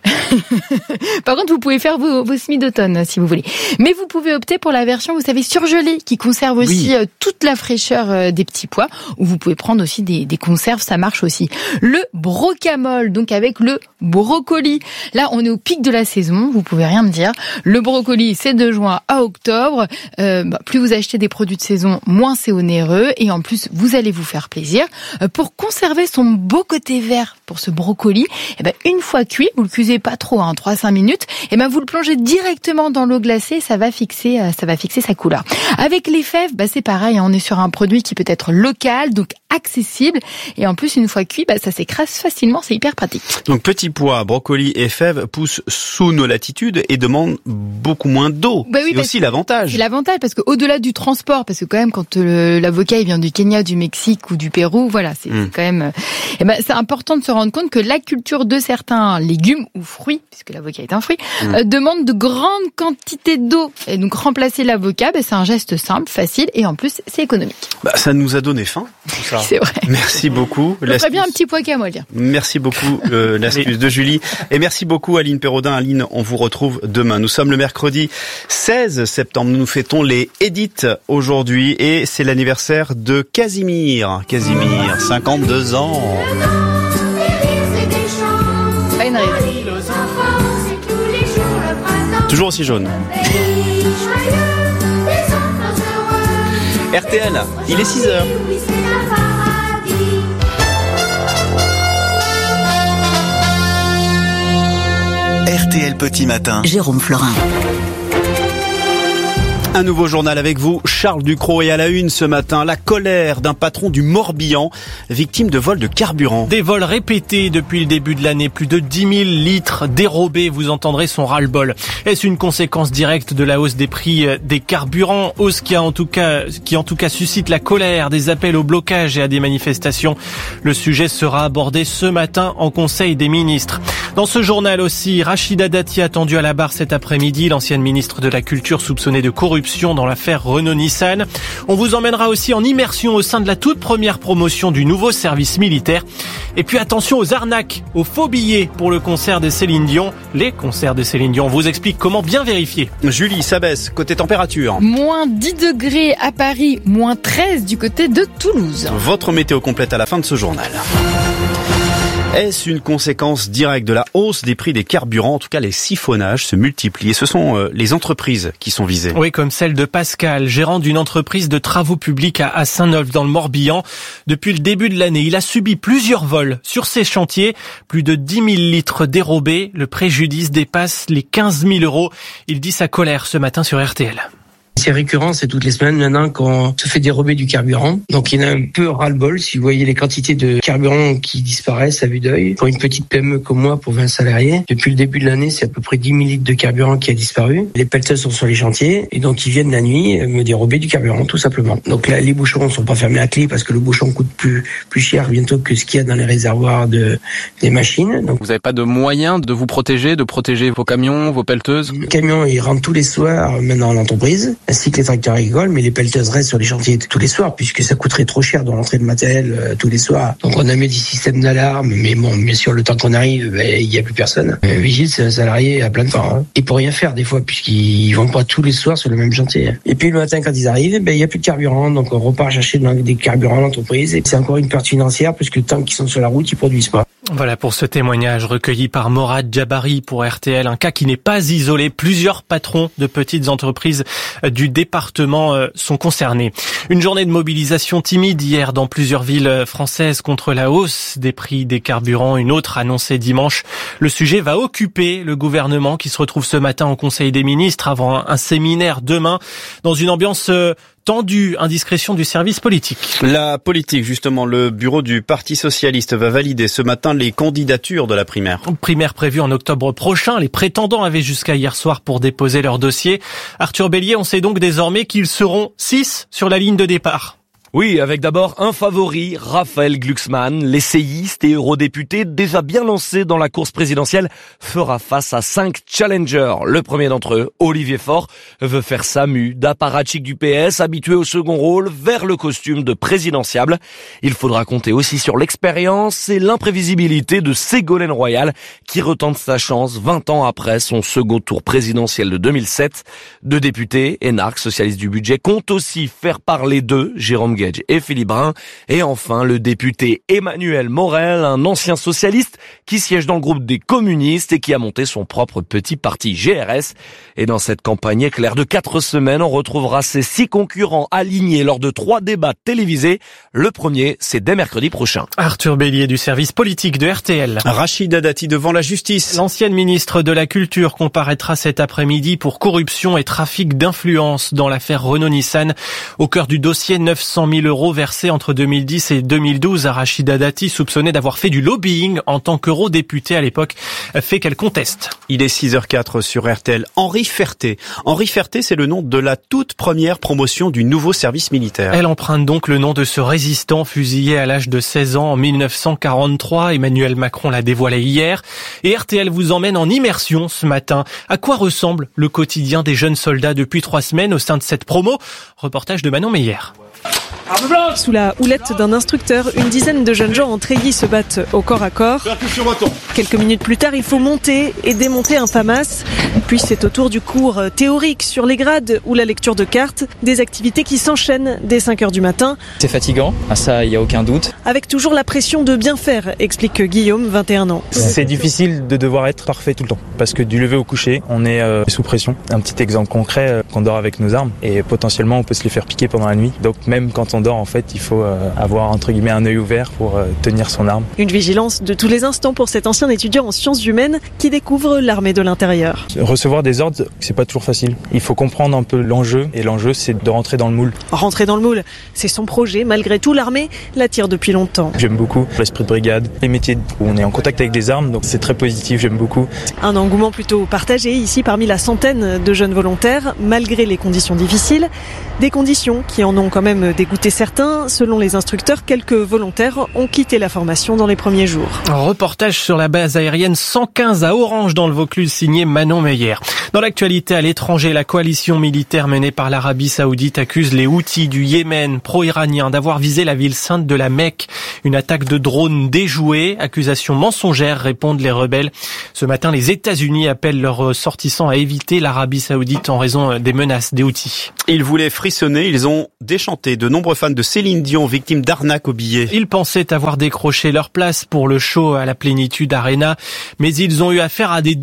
Par contre vous pouvez faire vos semis d'automne si vous voulez. Mais vous pouvez opter pour la version, vous savez, surgelée, qui conserve aussi toute la fraîcheur des petits pois. Ou vous pouvez prendre aussi des conserves, ça marche aussi. Le brocamole, donc avec le brocoli. Là, on est au pic de la saison, vous pouvez rien me dire. Le brocoli, c'est de juin à octobre. Plus vous achetez des produits de saison, moins c'est onéreux. Et en plus, vous allez vous faire plaisir. Pour conserver son beau côté vert pour ce brocoli, une fois cuit, vous le cuisez pas trop, 3-5 minutes, vous le plongez directement dans l'eau glacée, ça va fixer sa couleur. Avec les fèves, c'est pareil, on est sur un produit qui peut être local, donc accessible. Et en plus, une fois cuit, ça s'écrase facilement, c'est hyper pratique. Donc petits pois, brocolis et fèves poussent sous nos latitudes et demandent beaucoup moins d'eau. C'est aussi l'avantage. C'est l'avantage parce que au-delà du transport, parce que quand même quand l'avocat il vient du Kenya, du Mexique ou du Pérou, voilà, c'est quand même. C'est important de se rendre compte que la culture de certains légumes ou fruits, puisque l'avocat est un fruit, demande de grandes quantités d'eau. Et donc remplacer l'avocat, c'est un geste simple, facile et en plus c'est économique. Ça nous a donné faim, tout ça. C'est vrai. Merci beaucoup. Je ferais bien un petit pois moi dire. Merci beaucoup l'astuce de Julie et merci beaucoup Aline Perraudin. Aline, on vous retrouve demain. Nous sommes le mercredi 16 septembre. Nous fêtons les Edith aujourd'hui et c'est l'anniversaire de Casimir. Casimir, 52 ans. Pas une raison. Toujours aussi jaune. RTL, il est 6h. RTL Petit Matin. Jérôme Florin. Un nouveau journal avec vous, Charles Ducrot, et à la une ce matin, la colère d'un patron du Morbihan, victime de vols de carburant. Des vols répétés depuis le début de l'année, plus de 10 000 litres dérobés, vous entendrez son ras-le-bol. Est-ce une conséquence directe de la hausse des prix des carburants, hausse qui en tout cas suscite la colère, des appels au blocage et à des manifestations? Le sujet sera abordé ce matin en Conseil des ministres. Dans ce journal aussi, Rachida Dati attendue à la barre cet après-midi, l'ancienne ministre de la Culture soupçonnée de corruption dans l'affaire Renault-Nissan. On vous emmènera aussi en immersion au sein de la toute première promotion du nouveau service militaire. Et puis attention aux arnaques, aux faux billets pour le concert des Céline Dion. Les concerts des Céline Dion, on vous explique comment bien vérifier. Julie, ça baisse, côté température. Moins 10 degrés à Paris, moins 13 du côté de Toulouse. Votre météo complète à la fin de ce journal. Est-ce une conséquence directe de la hausse des prix des carburants? En tout cas, les siphonnages se multiplient et ce sont les entreprises qui sont visées. Oui, comme celle de Pascal, gérant d'une entreprise de travaux publics à Saint-Neuf dans le Morbihan. Depuis le début de l'année, il a subi plusieurs vols sur ses chantiers. Plus de 10 000 litres dérobés. Le préjudice dépasse les 15 000 euros. Il dit sa colère ce matin sur RTL. C'est récurrent, c'est toutes les semaines maintenant qu'on se fait dérober du carburant. Donc il y en a un peu ras-le-bol si vous voyez les quantités de carburant qui disparaissent à vue d'œil. Pour une petite PME comme moi, pour 20 salariés, depuis le début de l'année, c'est à peu près 10 000 litres de carburant qui a disparu. Les pelleteuses sont sur les chantiers et donc ils viennent la nuit me dérober du carburant tout simplement. Donc là, les bouchons ne sont pas fermés à clé parce que le bouchon coûte plus cher bientôt que ce qu'il y a dans les réservoirs des machines. Donc vous n'avez pas de moyens de vous protéger, de protéger vos camions, vos pelleteuses? Le camion, il rentre tous les soirs maintenant en entreprise, ainsi que les tracteurs agricoles, mais les pelleteuses restent sur les chantiers tous les soirs, puisque ça coûterait trop cher de rentrer le matériel tous les soirs. Donc on a mis des systèmes d'alarme, mais bon, bien sûr, le temps qu'on arrive, il n'y a plus personne. Vigile, c'est un salarié à plein temps. Hein. Et pour rien faire, des fois, puisqu'ils vont pas tous les soirs sur le même chantier. Et puis le matin, quand ils arrivent, il n'y a plus de carburant, donc on repart chercher des carburants à l'entreprise. Et c'est encore une perte financière, puisque le temps qu'ils sont sur la route, ils produisent pas. Voilà pour ce témoignage recueilli par Morad Djabari pour RTL, un cas qui n'est pas isolé. Plusieurs patrons de petites entreprises du département sont concernés. Une journée de mobilisation timide hier dans plusieurs villes françaises contre la hausse des prix des carburants. Une autre annoncée dimanche. Le sujet va occuper le gouvernement qui se retrouve ce matin au Conseil des ministres avant un séminaire demain dans une ambiance tendue, indiscrétion du service politique. La politique, justement, le bureau du Parti Socialiste va valider ce matin les candidatures de la primaire. Primaire prévue en octobre prochain. Les prétendants avaient jusqu'à hier soir pour déposer leur dossier. Arthur Bélier, on sait donc désormais qu'ils seront 6 sur la ligne de départ. Oui, avec d'abord un favori, Raphaël Glucksmann, l'essayiste et eurodéputé déjà bien lancé dans la course présidentielle, fera face à 5 challengers. Le premier d'entre eux, Olivier Faure, veut faire Samu, d'apparatchik du PS, habitué au second rôle, vers le costume de présidentiable. Il faudra compter aussi sur l'expérience et l'imprévisibilité de Ségolène Royal, qui retente sa chance 20 ans après son second tour présidentiel de 2007. Deux députés, énarques, socialistes du budget, comptent aussi faire parler d'eux, Jérôme et Philippe Brun. Et enfin, le député Emmanuel Morel, un ancien socialiste qui siège dans le groupe des communistes et qui a monté son propre petit parti GRS. Et dans cette campagne éclair de 4 semaines, on retrouvera ses 6 concurrents alignés lors de 3 débats télévisés. Le premier, c'est dès mercredi prochain. Arthur Bélier du service politique de RTL. Rachida Dati devant la justice. L'ancienne ministre de la Culture comparaîtra cet après-midi pour corruption et trafic d'influence dans l'affaire Renault-Nissan. Au cœur du dossier, 900 000 € versés entre 2010 et 2012 à Rachida Dati, soupçonnée d'avoir fait du lobbying en tant qu'eurodéputée à l'époque, fait qu'elle conteste. Il est 6h04 sur RTL. Henri Ferté. Henri Ferté, c'est le nom de la toute première promotion du nouveau service militaire. Elle emprunte donc le nom de ce résistant fusillé à l'âge de 16 ans en 1943. Emmanuel Macron l'a dévoilé hier. Et RTL vous emmène en immersion ce matin. À quoi ressemble le quotidien des jeunes soldats depuis 3 semaines au sein de cette promo? Reportage de Manon Meyer. Sous la houlette d'un instructeur, une dizaine de jeunes gens en treillis se battent au corps à corps. Quelques minutes plus tard, il faut monter et démonter un FAMAS. Puis c'est au tour du cours théorique sur les grades ou la lecture de cartes, des activités qui s'enchaînent dès 5h du matin. C'est fatigant, ça il n'y a aucun doute. Avec toujours la pression de bien faire, explique Guillaume, 21 ans. C'est difficile de devoir être parfait tout le temps, parce que du lever au coucher, on est sous pression. Un petit exemple concret, qu'on dort avec nos armes et potentiellement on peut se les faire piquer pendant la nuit. Donc même quand on dort, en fait, il faut avoir entre guillemets un œil ouvert pour tenir son arme. Une vigilance de tous les instants pour cet ancien étudiant en sciences humaines qui découvre l'armée de l'intérieur. Recevoir des ordres, c'est pas toujours facile. Il faut comprendre un peu l'enjeu, et l'enjeu c'est de rentrer dans le moule. Rentrer dans le moule, c'est son projet. Malgré tout, l'armée l'attire depuis longtemps. J'aime beaucoup l'esprit de brigade, les métiers où on est en contact avec des armes, donc c'est très positif, j'aime beaucoup. Un engouement plutôt partagé ici parmi la centaine de jeunes volontaires, malgré les conditions difficiles. Des conditions qui en ont quand même dégoûté certains. Selon les instructeurs, quelques volontaires ont quitté la formation dans les premiers jours. Un reportage sur la base aérienne 115 à Orange dans le Vaucluse, signé Manon Meyer. Dans l'actualité à l'étranger, la coalition militaire menée par l'Arabie Saoudite accuse les Houthis du Yémen pro-iranien d'avoir visé la ville sainte de la Mecque. Une attaque de drone déjouée, accusation mensongère, répondent les rebelles. Ce matin, les États-Unis appellent leurs ressortissants à éviter l'Arabie Saoudite en raison des menaces des Houthis. Ils voulaient frissonner, ils ont déchanté. De nombreux fans de Céline Dion, victimes d'arnaques aux billets. Ils pensaient avoir décroché leur place pour le show à la Plénitude Arena, mais ils ont eu affaire à des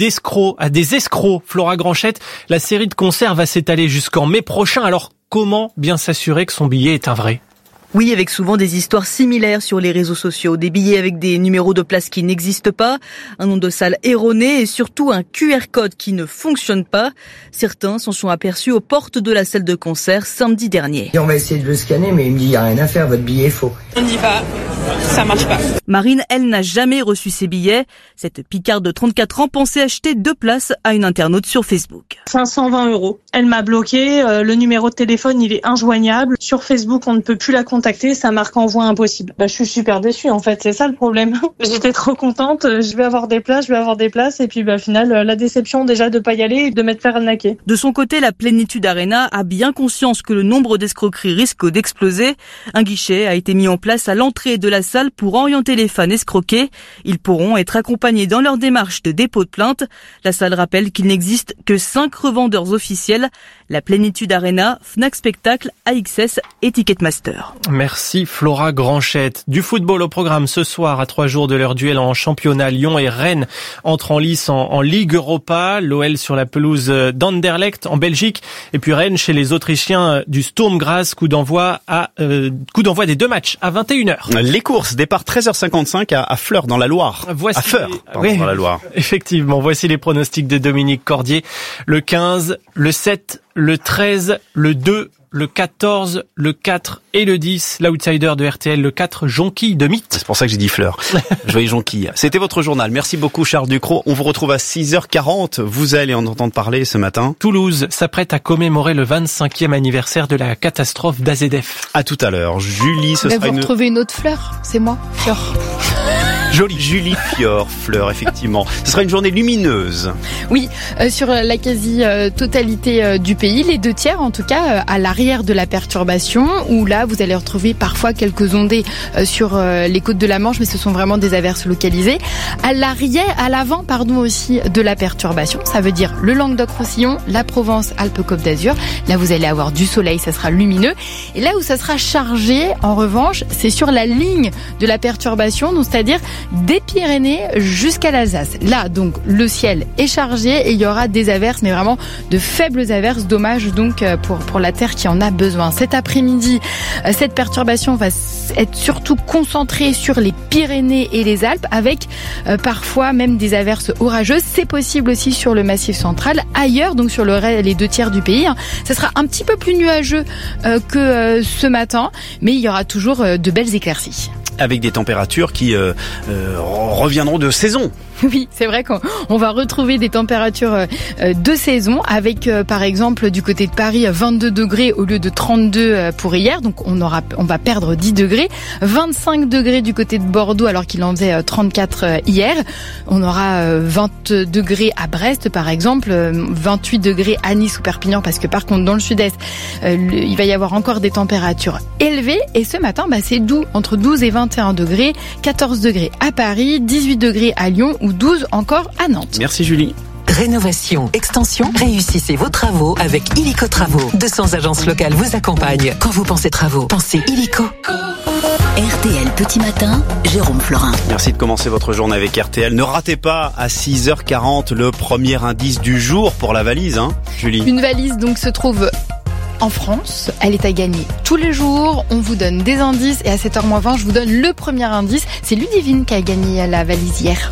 escrocs. Flora Granchette, la série de concerts va s'étaler jusqu'en mai prochain. Alors comment bien s'assurer que son billet est un vrai ? Oui, avec souvent des histoires similaires sur les réseaux sociaux, des billets avec des numéros de place qui n'existent pas, un nom de salle erroné et surtout un QR code qui ne fonctionne pas. Certains s'en sont aperçus aux portes de la salle de concert samedi dernier. On va essayer de le scanner, mais il me dit il n'y a rien à faire, votre billet est faux. On y va, ça marche pas. Marine, elle, n'a jamais reçu ses billets. Cette picarde de 34 ans pensait acheter 2 places à une internaute sur Facebook. 520 €. Elle m'a bloqué, le numéro de téléphone il est injoignable. Sur Facebook on ne peut plus la contacter, ça marque envoi impossible. Je suis super déçue en fait, c'est ça le problème. J'étais trop contente, je vais avoir des places et puis au final la déception déjà de pas y aller et de m'être fait arnaquer. De son côté, la Plénitude Arena a bien conscience que le nombre d'escroqueries risque d'exploser. Un guichet a été mis en place à l'entrée de la salle pour orienter les fans escroqués. Ils pourront être accompagnés dans leur démarche de dépôt de plainte. La salle rappelle qu'il n'existe que 5 revendeurs officiels, la Plénitude Arena, Fnac Spectacle, AXS et Ticketmaster. Merci Flora Granchette. Du football au programme ce soir à 3 jours de leur duel en championnat. Lyon et Rennes entrent en lice en Ligue Europa. L'OL sur la pelouse d'Anderlecht en Belgique. Et puis Rennes chez les Autrichiens du Sturm Graz. Coup d'envoi des 2 matchs à 21h. Les courses, départ 13h55 à Fleurs dans la Loire. Voici à Feur, dans la Loire. Effectivement, voici les pronostics de Dominique Cordier. Le 15, le 7, le 13, le 2, le 14, le 4 et le 10. L'outsider de RTL, le 4, Jonquille de Mythe. C'est pour ça que j'ai dit Fleur. Je voyais Jonquille. C'était votre journal. Merci beaucoup Charles Ducrot. On vous retrouve à 6h40. Vous allez en entendre parler ce matin. Toulouse s'apprête à commémorer le 25e anniversaire de la catastrophe d'AZF. À tout à l'heure. Julie, ce sera vous retrouvez une autre Fleur. C'est moi, Fleur. Jolie. Julie Fleur, effectivement. Ce sera une journée lumineuse. Oui, sur la quasi-totalité du pays, les 2 tiers en tout cas, à l'arrière de la perturbation, où là vous allez retrouver parfois quelques ondées sur les côtes de la Manche, mais ce sont vraiment des averses localisées. À l'avant aussi de la perturbation, ça veut dire le Languedoc-Roussillon, la Provence, Alpes-Côte d'Azur. Là vous allez avoir du soleil, ça sera lumineux. Et là où ça sera chargé, en revanche, c'est sur la ligne de la perturbation, donc c'est-à-dire des Pyrénées jusqu'à l'Alsace. Là, donc, le ciel est chargé et il y aura des averses, mais vraiment de faibles averses. Dommage donc pour la terre qui en a besoin. Cet après-midi, cette perturbation va être surtout concentrée sur les Pyrénées et les Alpes, avec parfois même des averses orageuses. C'est possible aussi sur le Massif central. Ailleurs, donc sur les 2/3 du pays, ça sera un petit peu plus nuageux que ce matin, mais il y aura toujours de belles éclaircies. Avec des températures qui reviendront de saison. Oui, c'est vrai qu'on va retrouver des températures de saison avec, par exemple, du côté de Paris, 22 degrés au lieu de 32 pour hier. Donc, on va perdre 10 degrés. 25 degrés du côté de Bordeaux alors qu'il en faisait 34 hier. On aura 20 degrés à Brest, par exemple. 28 degrés à Nice ou Perpignan parce que, par contre, dans le sud-est, il va y avoir encore des températures élevées. Et ce matin, c'est doux, entre 12 et 21 degrés. 14 degrés à Paris, 18 degrés à Lyon ou 12 encore à Nantes. Merci Julie. Rénovation, extension, réussissez vos travaux avec Illico Travaux. 200 agences locales vous accompagnent. Quand vous pensez travaux, pensez Illico. RTL Petit Matin, Jérôme Florin. Merci de commencer votre journée avec RTL. Ne ratez pas à 6h40 le premier indice du jour pour la valise, Julie. Une valise donc se trouve en France, elle est à gagner tous les jours, on vous donne des indices et à 7h20 je vous donne le premier indice, c'est Ludivine qui a gagné la valise hier.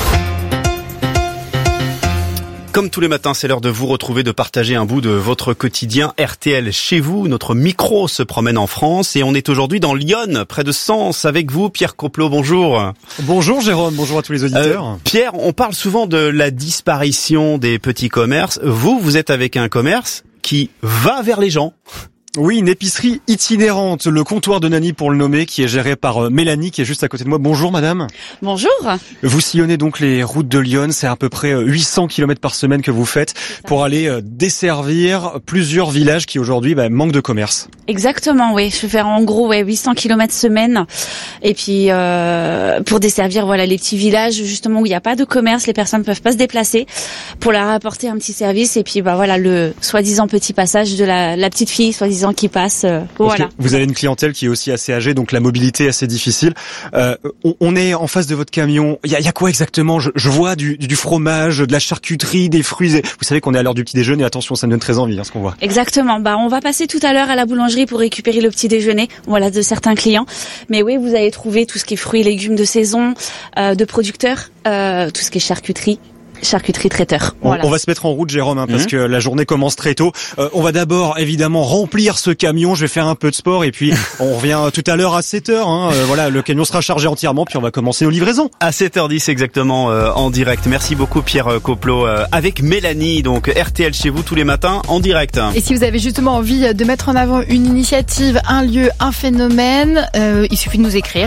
Comme tous les matins, c'est l'heure de vous retrouver, de partager un bout de votre quotidien RTL chez vous. Notre micro se promène en France et on est aujourd'hui dans Lyon, près de Sens, avec vous, Pierre Coplot. Bonjour. Bonjour Jérôme, bonjour à tous les auditeurs. Pierre, on parle souvent de la disparition des petits commerces. Vous êtes avec un commerce qui va vers les gens. Oui, une épicerie itinérante, le comptoir de Nani pour le nommer, qui est géré par Mélanie, qui est juste à côté de moi. Bonjour madame. Bonjour. Vous sillonnez donc les routes de Lyon, c'est à peu près 800 km par semaine que vous faites pour aller desservir plusieurs villages qui aujourd'hui manquent de commerce. Exactement, oui. Je vais faire en gros 800 km semaine. Et puis pour desservir les petits villages justement où il n'y a pas de commerce, les personnes ne peuvent pas se déplacer, pour leur apporter un petit service. Et puis le soi-disant petit passage de la petite fille, soi-disant qui passe. Voilà. Vous avez une clientèle qui est aussi assez âgée, donc la mobilité est assez difficile. On est en face de votre camion. Il y a quoi exactement? Je vois du fromage, de la charcuterie, des fruits. Vous savez qu'on est à l'heure du petit déjeuner. Attention, ça me donne très envie ce qu'on voit. Exactement. On va passer tout à l'heure à la boulangerie pour récupérer le petit déjeuner. De certains clients. Mais oui, vous allez trouver tout ce qui est fruits et légumes de saison, de producteurs, tout ce qui est charcuterie traiteur. On va se mettre en route Jérôme parce que la journée commence très tôt. On va d'abord évidemment remplir ce camion, je vais faire un peu de sport et puis on revient tout à l'heure à 7h. Le camion sera chargé entièrement puis on va commencer nos livraisons. À 7h10 exactement en direct. Merci beaucoup Pierre Coplot avec Mélanie, donc RTL chez vous tous les matins en direct. Et si vous avez justement envie de mettre en avant une initiative, un lieu, un phénomène, il suffit de nous écrire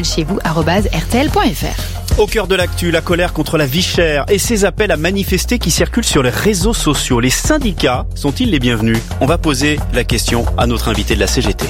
rtlchez-vous@rtl.fr. Au cœur de l'actu, la colère contre la vie chère et ses appels à manifester qui circulent sur les réseaux sociaux. Les syndicats sont-ils les bienvenus? On va poser la question à notre invité de la CGT.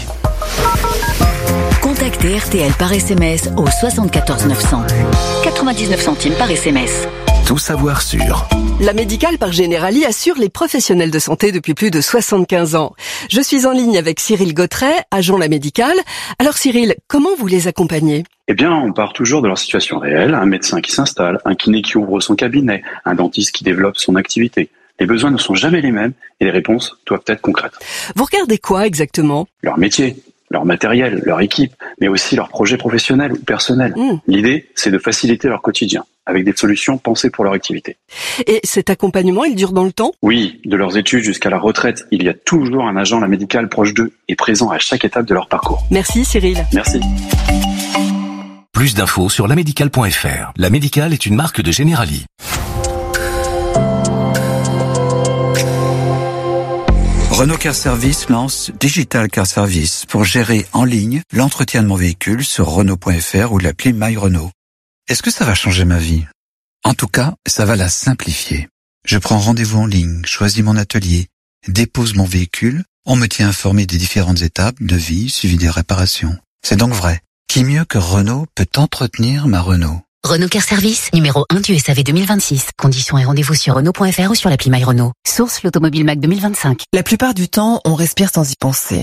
Contactez RTL par SMS au 74 900. 99 centimes par SMS. Tout savoir sur. La médicale par Generali assure les professionnels de santé depuis plus de 75 ans. Je suis en ligne avec Cyril Gautret, agent La Médicale. Alors Cyril, comment vous les accompagnez? On part toujours de leur situation réelle, un médecin qui s'installe, un kiné qui ouvre son cabinet, un dentiste qui développe son activité. Les besoins ne sont jamais les mêmes et les réponses doivent être concrètes. Vous regardez quoi exactement? Leur métier, leur matériel, leur équipe, mais aussi leur projet professionnel ou personnel. L'idée, c'est de faciliter leur quotidien, avec des solutions pensées pour leur activité. Et cet accompagnement, il dure dans le temps? Oui, de leurs études jusqu'à la retraite, il y a toujours un agent La Médicale proche d'eux et présent à chaque étape de leur parcours. Merci Cyril. Merci. Plus d'infos sur lamédicale.fr. La Médicale est une marque de Generali. Renault Car Service lance Digital Car Service pour gérer en ligne l'entretien de mon véhicule sur Renault.fr ou l'appli My Renault. Est-ce que ça va changer ma vie? En tout cas, ça va la simplifier. Je prends rendez-vous en ligne, choisis mon atelier, dépose mon véhicule, on me tient informé des différentes étapes, devis, suivi des réparations. C'est donc vrai. Qui mieux que Renault peut entretenir ma Renault? Renault Car Service, numéro 1 du SAV 2026. Conditions et rendez-vous sur Renault.fr ou sur l'appli My Renault. Source l'Automobile Mac 2025. La plupart du temps, on respire sans y penser.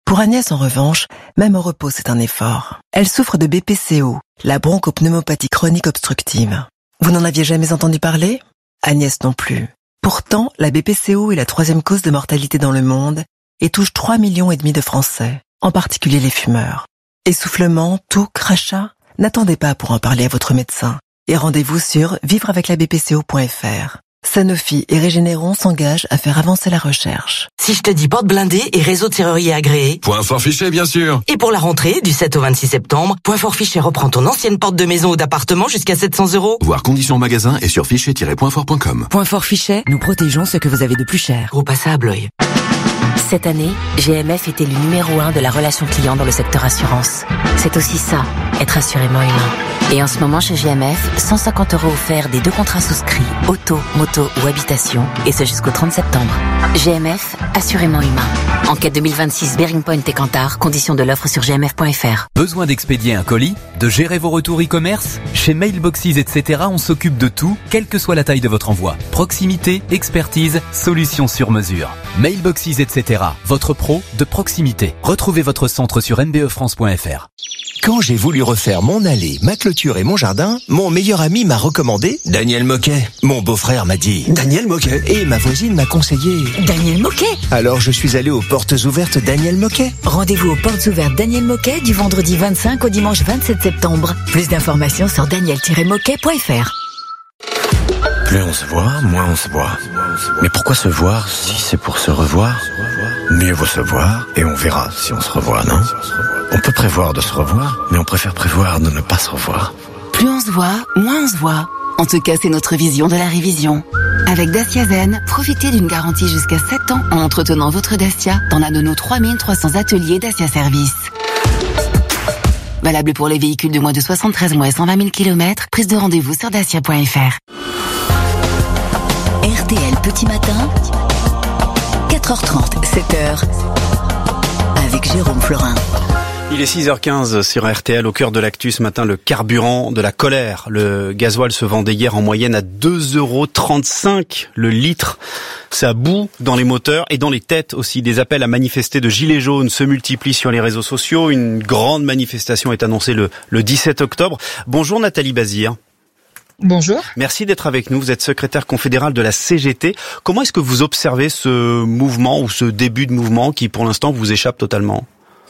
Pour Agnès, en revanche, même au repos, c'est un effort. Elle souffre de BPCO, la bronchopneumopathie chronique obstructive. Vous n'en aviez jamais entendu parler ? Agnès non plus. Pourtant, la BPCO est la 3e cause de mortalité dans le monde et touche 3,5 millions de Français, en particulier les fumeurs. Essoufflement, toux, crachat ? N'attendez pas pour en parler à votre médecin. Et rendez-vous sur vivreaveclabpco.fr. Sanofi et Régénéron s'engagent à faire avancer la recherche. Si je te dis porte blindée et réseau de serrurier agréé. Point fort fiché, bien sûr. Et pour la rentrée, du 7 au 26 septembre, Point fort fiché reprend ton ancienne porte de maison ou d'appartement jusqu'à 700 €. Voir conditions magasin et sur fichet-pointfort.com. Point fort fichet, nous protégeons ce que vous avez de plus cher. Groupe Assa à Blois. Cette année, GMF est élu numéro 1 de la relation client dans le secteur assurance. C'est aussi ça, être assurément humain. Et en ce moment chez GMF, 150 € offerts des 2 contrats souscrits, auto, moto ou habitation, et ce jusqu'au 30 septembre. GMF, assurément humain. Enquête 2026 Bearing Point et Kantar, conditions de l'offre sur gmf.fr. Besoin d'expédier un colis, de gérer vos retours e-commerce ? Chez Mailboxes, etc., on s'occupe de tout, quelle que soit la taille de votre envoi. Proximité, expertise, solutions sur mesure. Mailboxes, etc., votre pro de proximité. Retrouvez votre centre sur mbefrance.fr. Quand j'ai voulu refaire mon allée, ma clôture et mon jardin, mon meilleur ami m'a recommandé Daniel Moquet. Mon beau-frère m'a dit Daniel Moquet. Et ma voisine m'a conseillé Daniel Moquet. Alors je suis allé aux portes ouvertes Daniel Moquet. Rendez-vous aux portes ouvertes Daniel Moquet du vendredi 25 au dimanche 27 septembre. Plus d'informations sur daniel-moquet.fr. Plus on se voit, moins on se voit. Mais pourquoi se voir si c'est pour se revoir ? Mieux vaut se voir et on verra si on se revoit, non ? On peut prévoir de se revoir, mais on préfère prévoir de ne pas se revoir. Plus on se voit, moins on se voit. En tout cas, c'est notre vision de la révision. Avec Dacia Zen, profitez d'une garantie jusqu'à 7 ans en entretenant votre Dacia dans l'un de nos 3300 ateliers Dacia Service. Valable pour les véhicules de moins de 73 mois et 120 000 km. Prise de rendez-vous sur dacia.fr. RTL Petit Matin, 4h30, 7h, avec Jérôme Florin. Il est 6h15 sur RTL, au cœur de l'actu ce matin, le carburant de la colère. Le gasoil se vendait hier en moyenne à 2,35 € le litre. Ça bout dans les moteurs et dans les têtes aussi. Des appels à manifester de gilets jaunes se multiplient sur les réseaux sociaux. Une grande manifestation est annoncée le 17 octobre. Bonjour Nathalie Bazir. Bonjour. Merci d'être avec nous. Vous êtes secrétaire confédérale de la CGT. Comment est-ce que vous observez ce mouvement ou ce début de mouvement qui, pour l'instant, vous échappe totalement ?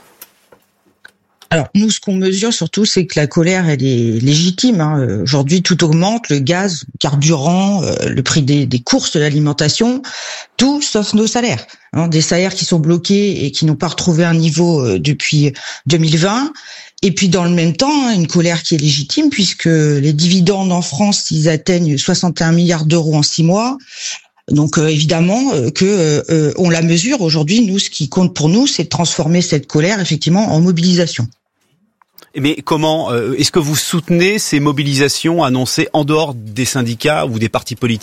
Alors, nous, ce qu'on mesure surtout, c'est que la colère, elle est légitime. Aujourd'hui, tout augmente, le gaz, le carburant, le prix des courses de l'alimentation, tout sauf nos salaires. Des salaires qui sont bloqués et qui n'ont pas retrouvé un niveau depuis 2020. Et puis dans le même temps, une colère qui est légitime puisque les dividendes en France, ils atteignent 61 milliards d'euros en 6 mois. Donc évidemment que on la mesure aujourd'hui. Nous, ce qui compte pour nous, c'est de transformer cette colère effectivement en mobilisation. Mais comment est-ce que vous soutenez ces mobilisations annoncées en dehors des syndicats ou des partis politiques ?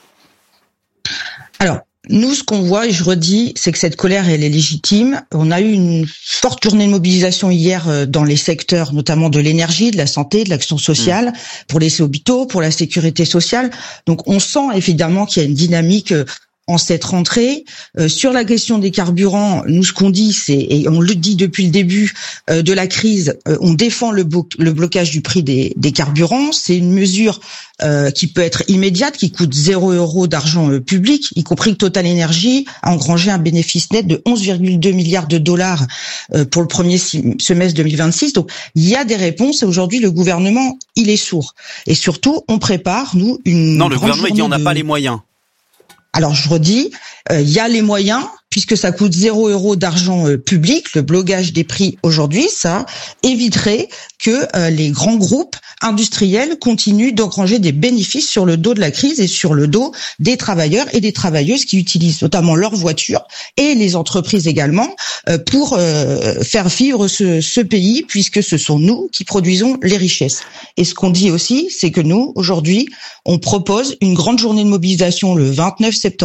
Alors, nous, ce qu'on voit, et je redis, c'est que cette colère, elle est légitime. On a eu une forte journée de mobilisation hier dans les secteurs, notamment de l'énergie, de la santé, de l'action sociale, pour les hôpitaux, pour la sécurité sociale. Donc, on sent évidemment qu'il y a une dynamique en cette rentrée. Sur la question des carburants, nous, ce qu'on dit, c'est, et on le dit depuis le début de la crise, on défend le blocage du prix des carburants. C'est une mesure qui peut être immédiate, qui coûte 0 € d'argent public, y compris que Total Energy a engrangé un bénéfice net de 11,2 milliards de dollars pour le premier semestre 2026. Donc, il y a des réponses et aujourd'hui, le gouvernement, il est sourd. Et surtout, on prépare, nous, une... Non, le gouvernement, il dit on n'a pas les moyens. Alors, je redis, il y a les moyens, puisque ça coûte 0 € d'argent public, le blocage des prix aujourd'hui, ça éviterait que les grands groupes industriels continuent d'engranger des bénéfices sur le dos de la crise et sur le dos des travailleurs et des travailleuses qui utilisent notamment leurs voitures et les entreprises également pour faire vivre ce pays, puisque ce sont nous qui produisons les richesses. Et ce qu'on dit aussi, c'est que nous, aujourd'hui, on propose une grande journée de mobilisation le 29 septembre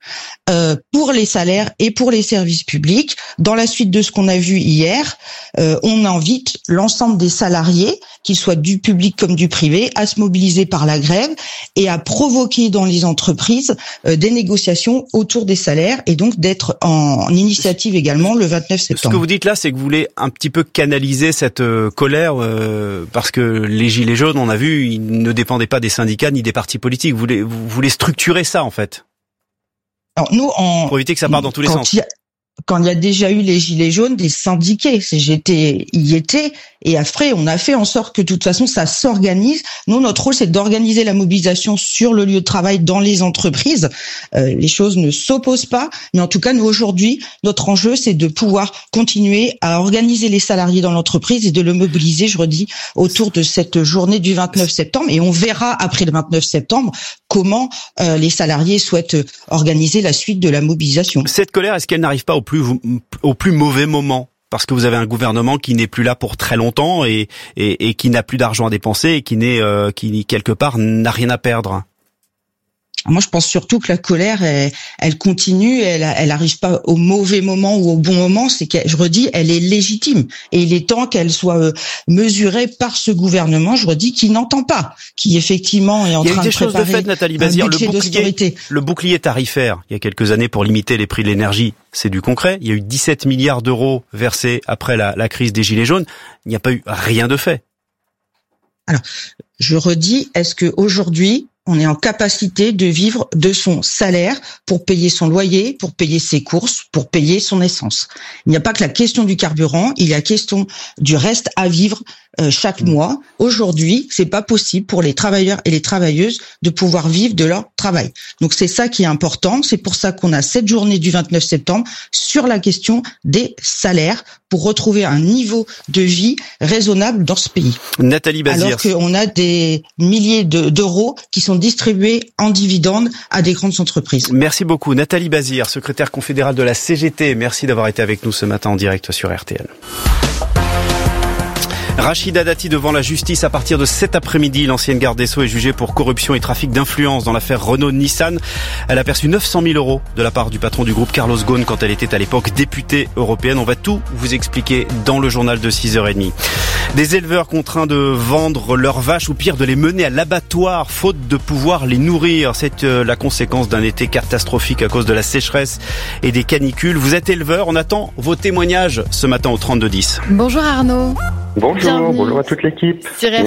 pour les salaires et pour les services publics. Dans la suite de ce qu'on a vu hier, on invite l'ensemble des salariés, qu'ils soient du public comme du privé, à se mobiliser par la grève et à provoquer dans les entreprises des négociations autour des salaires et donc d'être en initiative également le 29 septembre. Ce que vous dites là, c'est que vous voulez un petit peu canaliser cette colère parce que les gilets jaunes, on a vu, ils ne dépendaient pas des syndicats ni des partis politiques. Vous voulez structurer ça en fait. Alors nous, pour éviter que ça parte dans tous les sens. Quand il y a déjà eu les gilets jaunes, des syndiqués, CGT y étaient, et après on a fait en sorte que de toute façon ça s'organise. Nous, notre rôle, c'est d'organiser la mobilisation sur le lieu de travail dans les entreprises. Les choses ne s'opposent pas, mais en tout cas, nous aujourd'hui, notre enjeu, c'est de pouvoir continuer à organiser les salariés dans l'entreprise et de le mobiliser, je redis, autour de cette journée du 29 septembre. Et on verra après le 29 septembre comment les salariés souhaitent organiser la suite de la mobilisation. Cette colère, est-ce qu'elle n'arrive pas au plus mauvais moment? Parce que vous avez un gouvernement qui n'est plus là pour très longtemps et qui n'a plus d'argent à dépenser et qui quelque part n'a rien à perdre. Moi, je pense surtout que la colère, elle continue, elle arrive pas au mauvais moment ou au bon moment. C'est que, je redis, elle est légitime. Et il est temps qu'elle soit mesurée par ce gouvernement, je redis, qui n'entend pas, qui effectivement est en train de préparer. Il y a eu des choses de fait, Nathalie Bazir. Le bouclier tarifaire, il y a quelques années pour limiter les prix de l'énergie, c'est du concret. Il y a eu 17 milliards d'euros versés après la crise des Gilets jaunes. Il n'y a pas eu rien de fait. Alors, je redis, est-ce que aujourd'hui, on est en capacité de vivre de son salaire pour payer son loyer, pour payer ses courses, pour payer son essence? Il n'y a pas que la question du carburant, il y a la question du reste à vivre chaque mois. Aujourd'hui, c'est pas possible pour les travailleurs et les travailleuses de pouvoir vivre de leur travail. Donc c'est ça qui est important. C'est pour ça qu'on a cette journée du 29 septembre sur la question des salaires pour retrouver un niveau de vie raisonnable dans ce pays. Nathalie Bazir. Alors qu'on a des milliers d'euros qui sont distribués en dividendes à des grandes entreprises. Merci beaucoup. Nathalie Bazir, secrétaire confédérale de la CGT. Merci d'avoir été avec nous ce matin en direct sur RTL. Rachida Dati devant la justice à partir de cet après-midi. L'ancienne garde des Sceaux est jugée pour corruption et trafic d'influence dans l'affaire Renault-Nissan. Elle a perçu 900 000 euros de la part du patron du groupe Carlos Ghosn quand elle était à l'époque députée européenne. On va tout vous expliquer dans le journal de 6h30. Des éleveurs contraints de vendre leurs vaches ou pire de les mener à l'abattoir faute de pouvoir les nourrir. C'est la conséquence d'un été catastrophique à cause de la sécheresse et des canicules. Vous êtes éleveur, on attend vos témoignages ce matin au 3210. Bonjour Arnaud. Bonjour à toute l'équipe.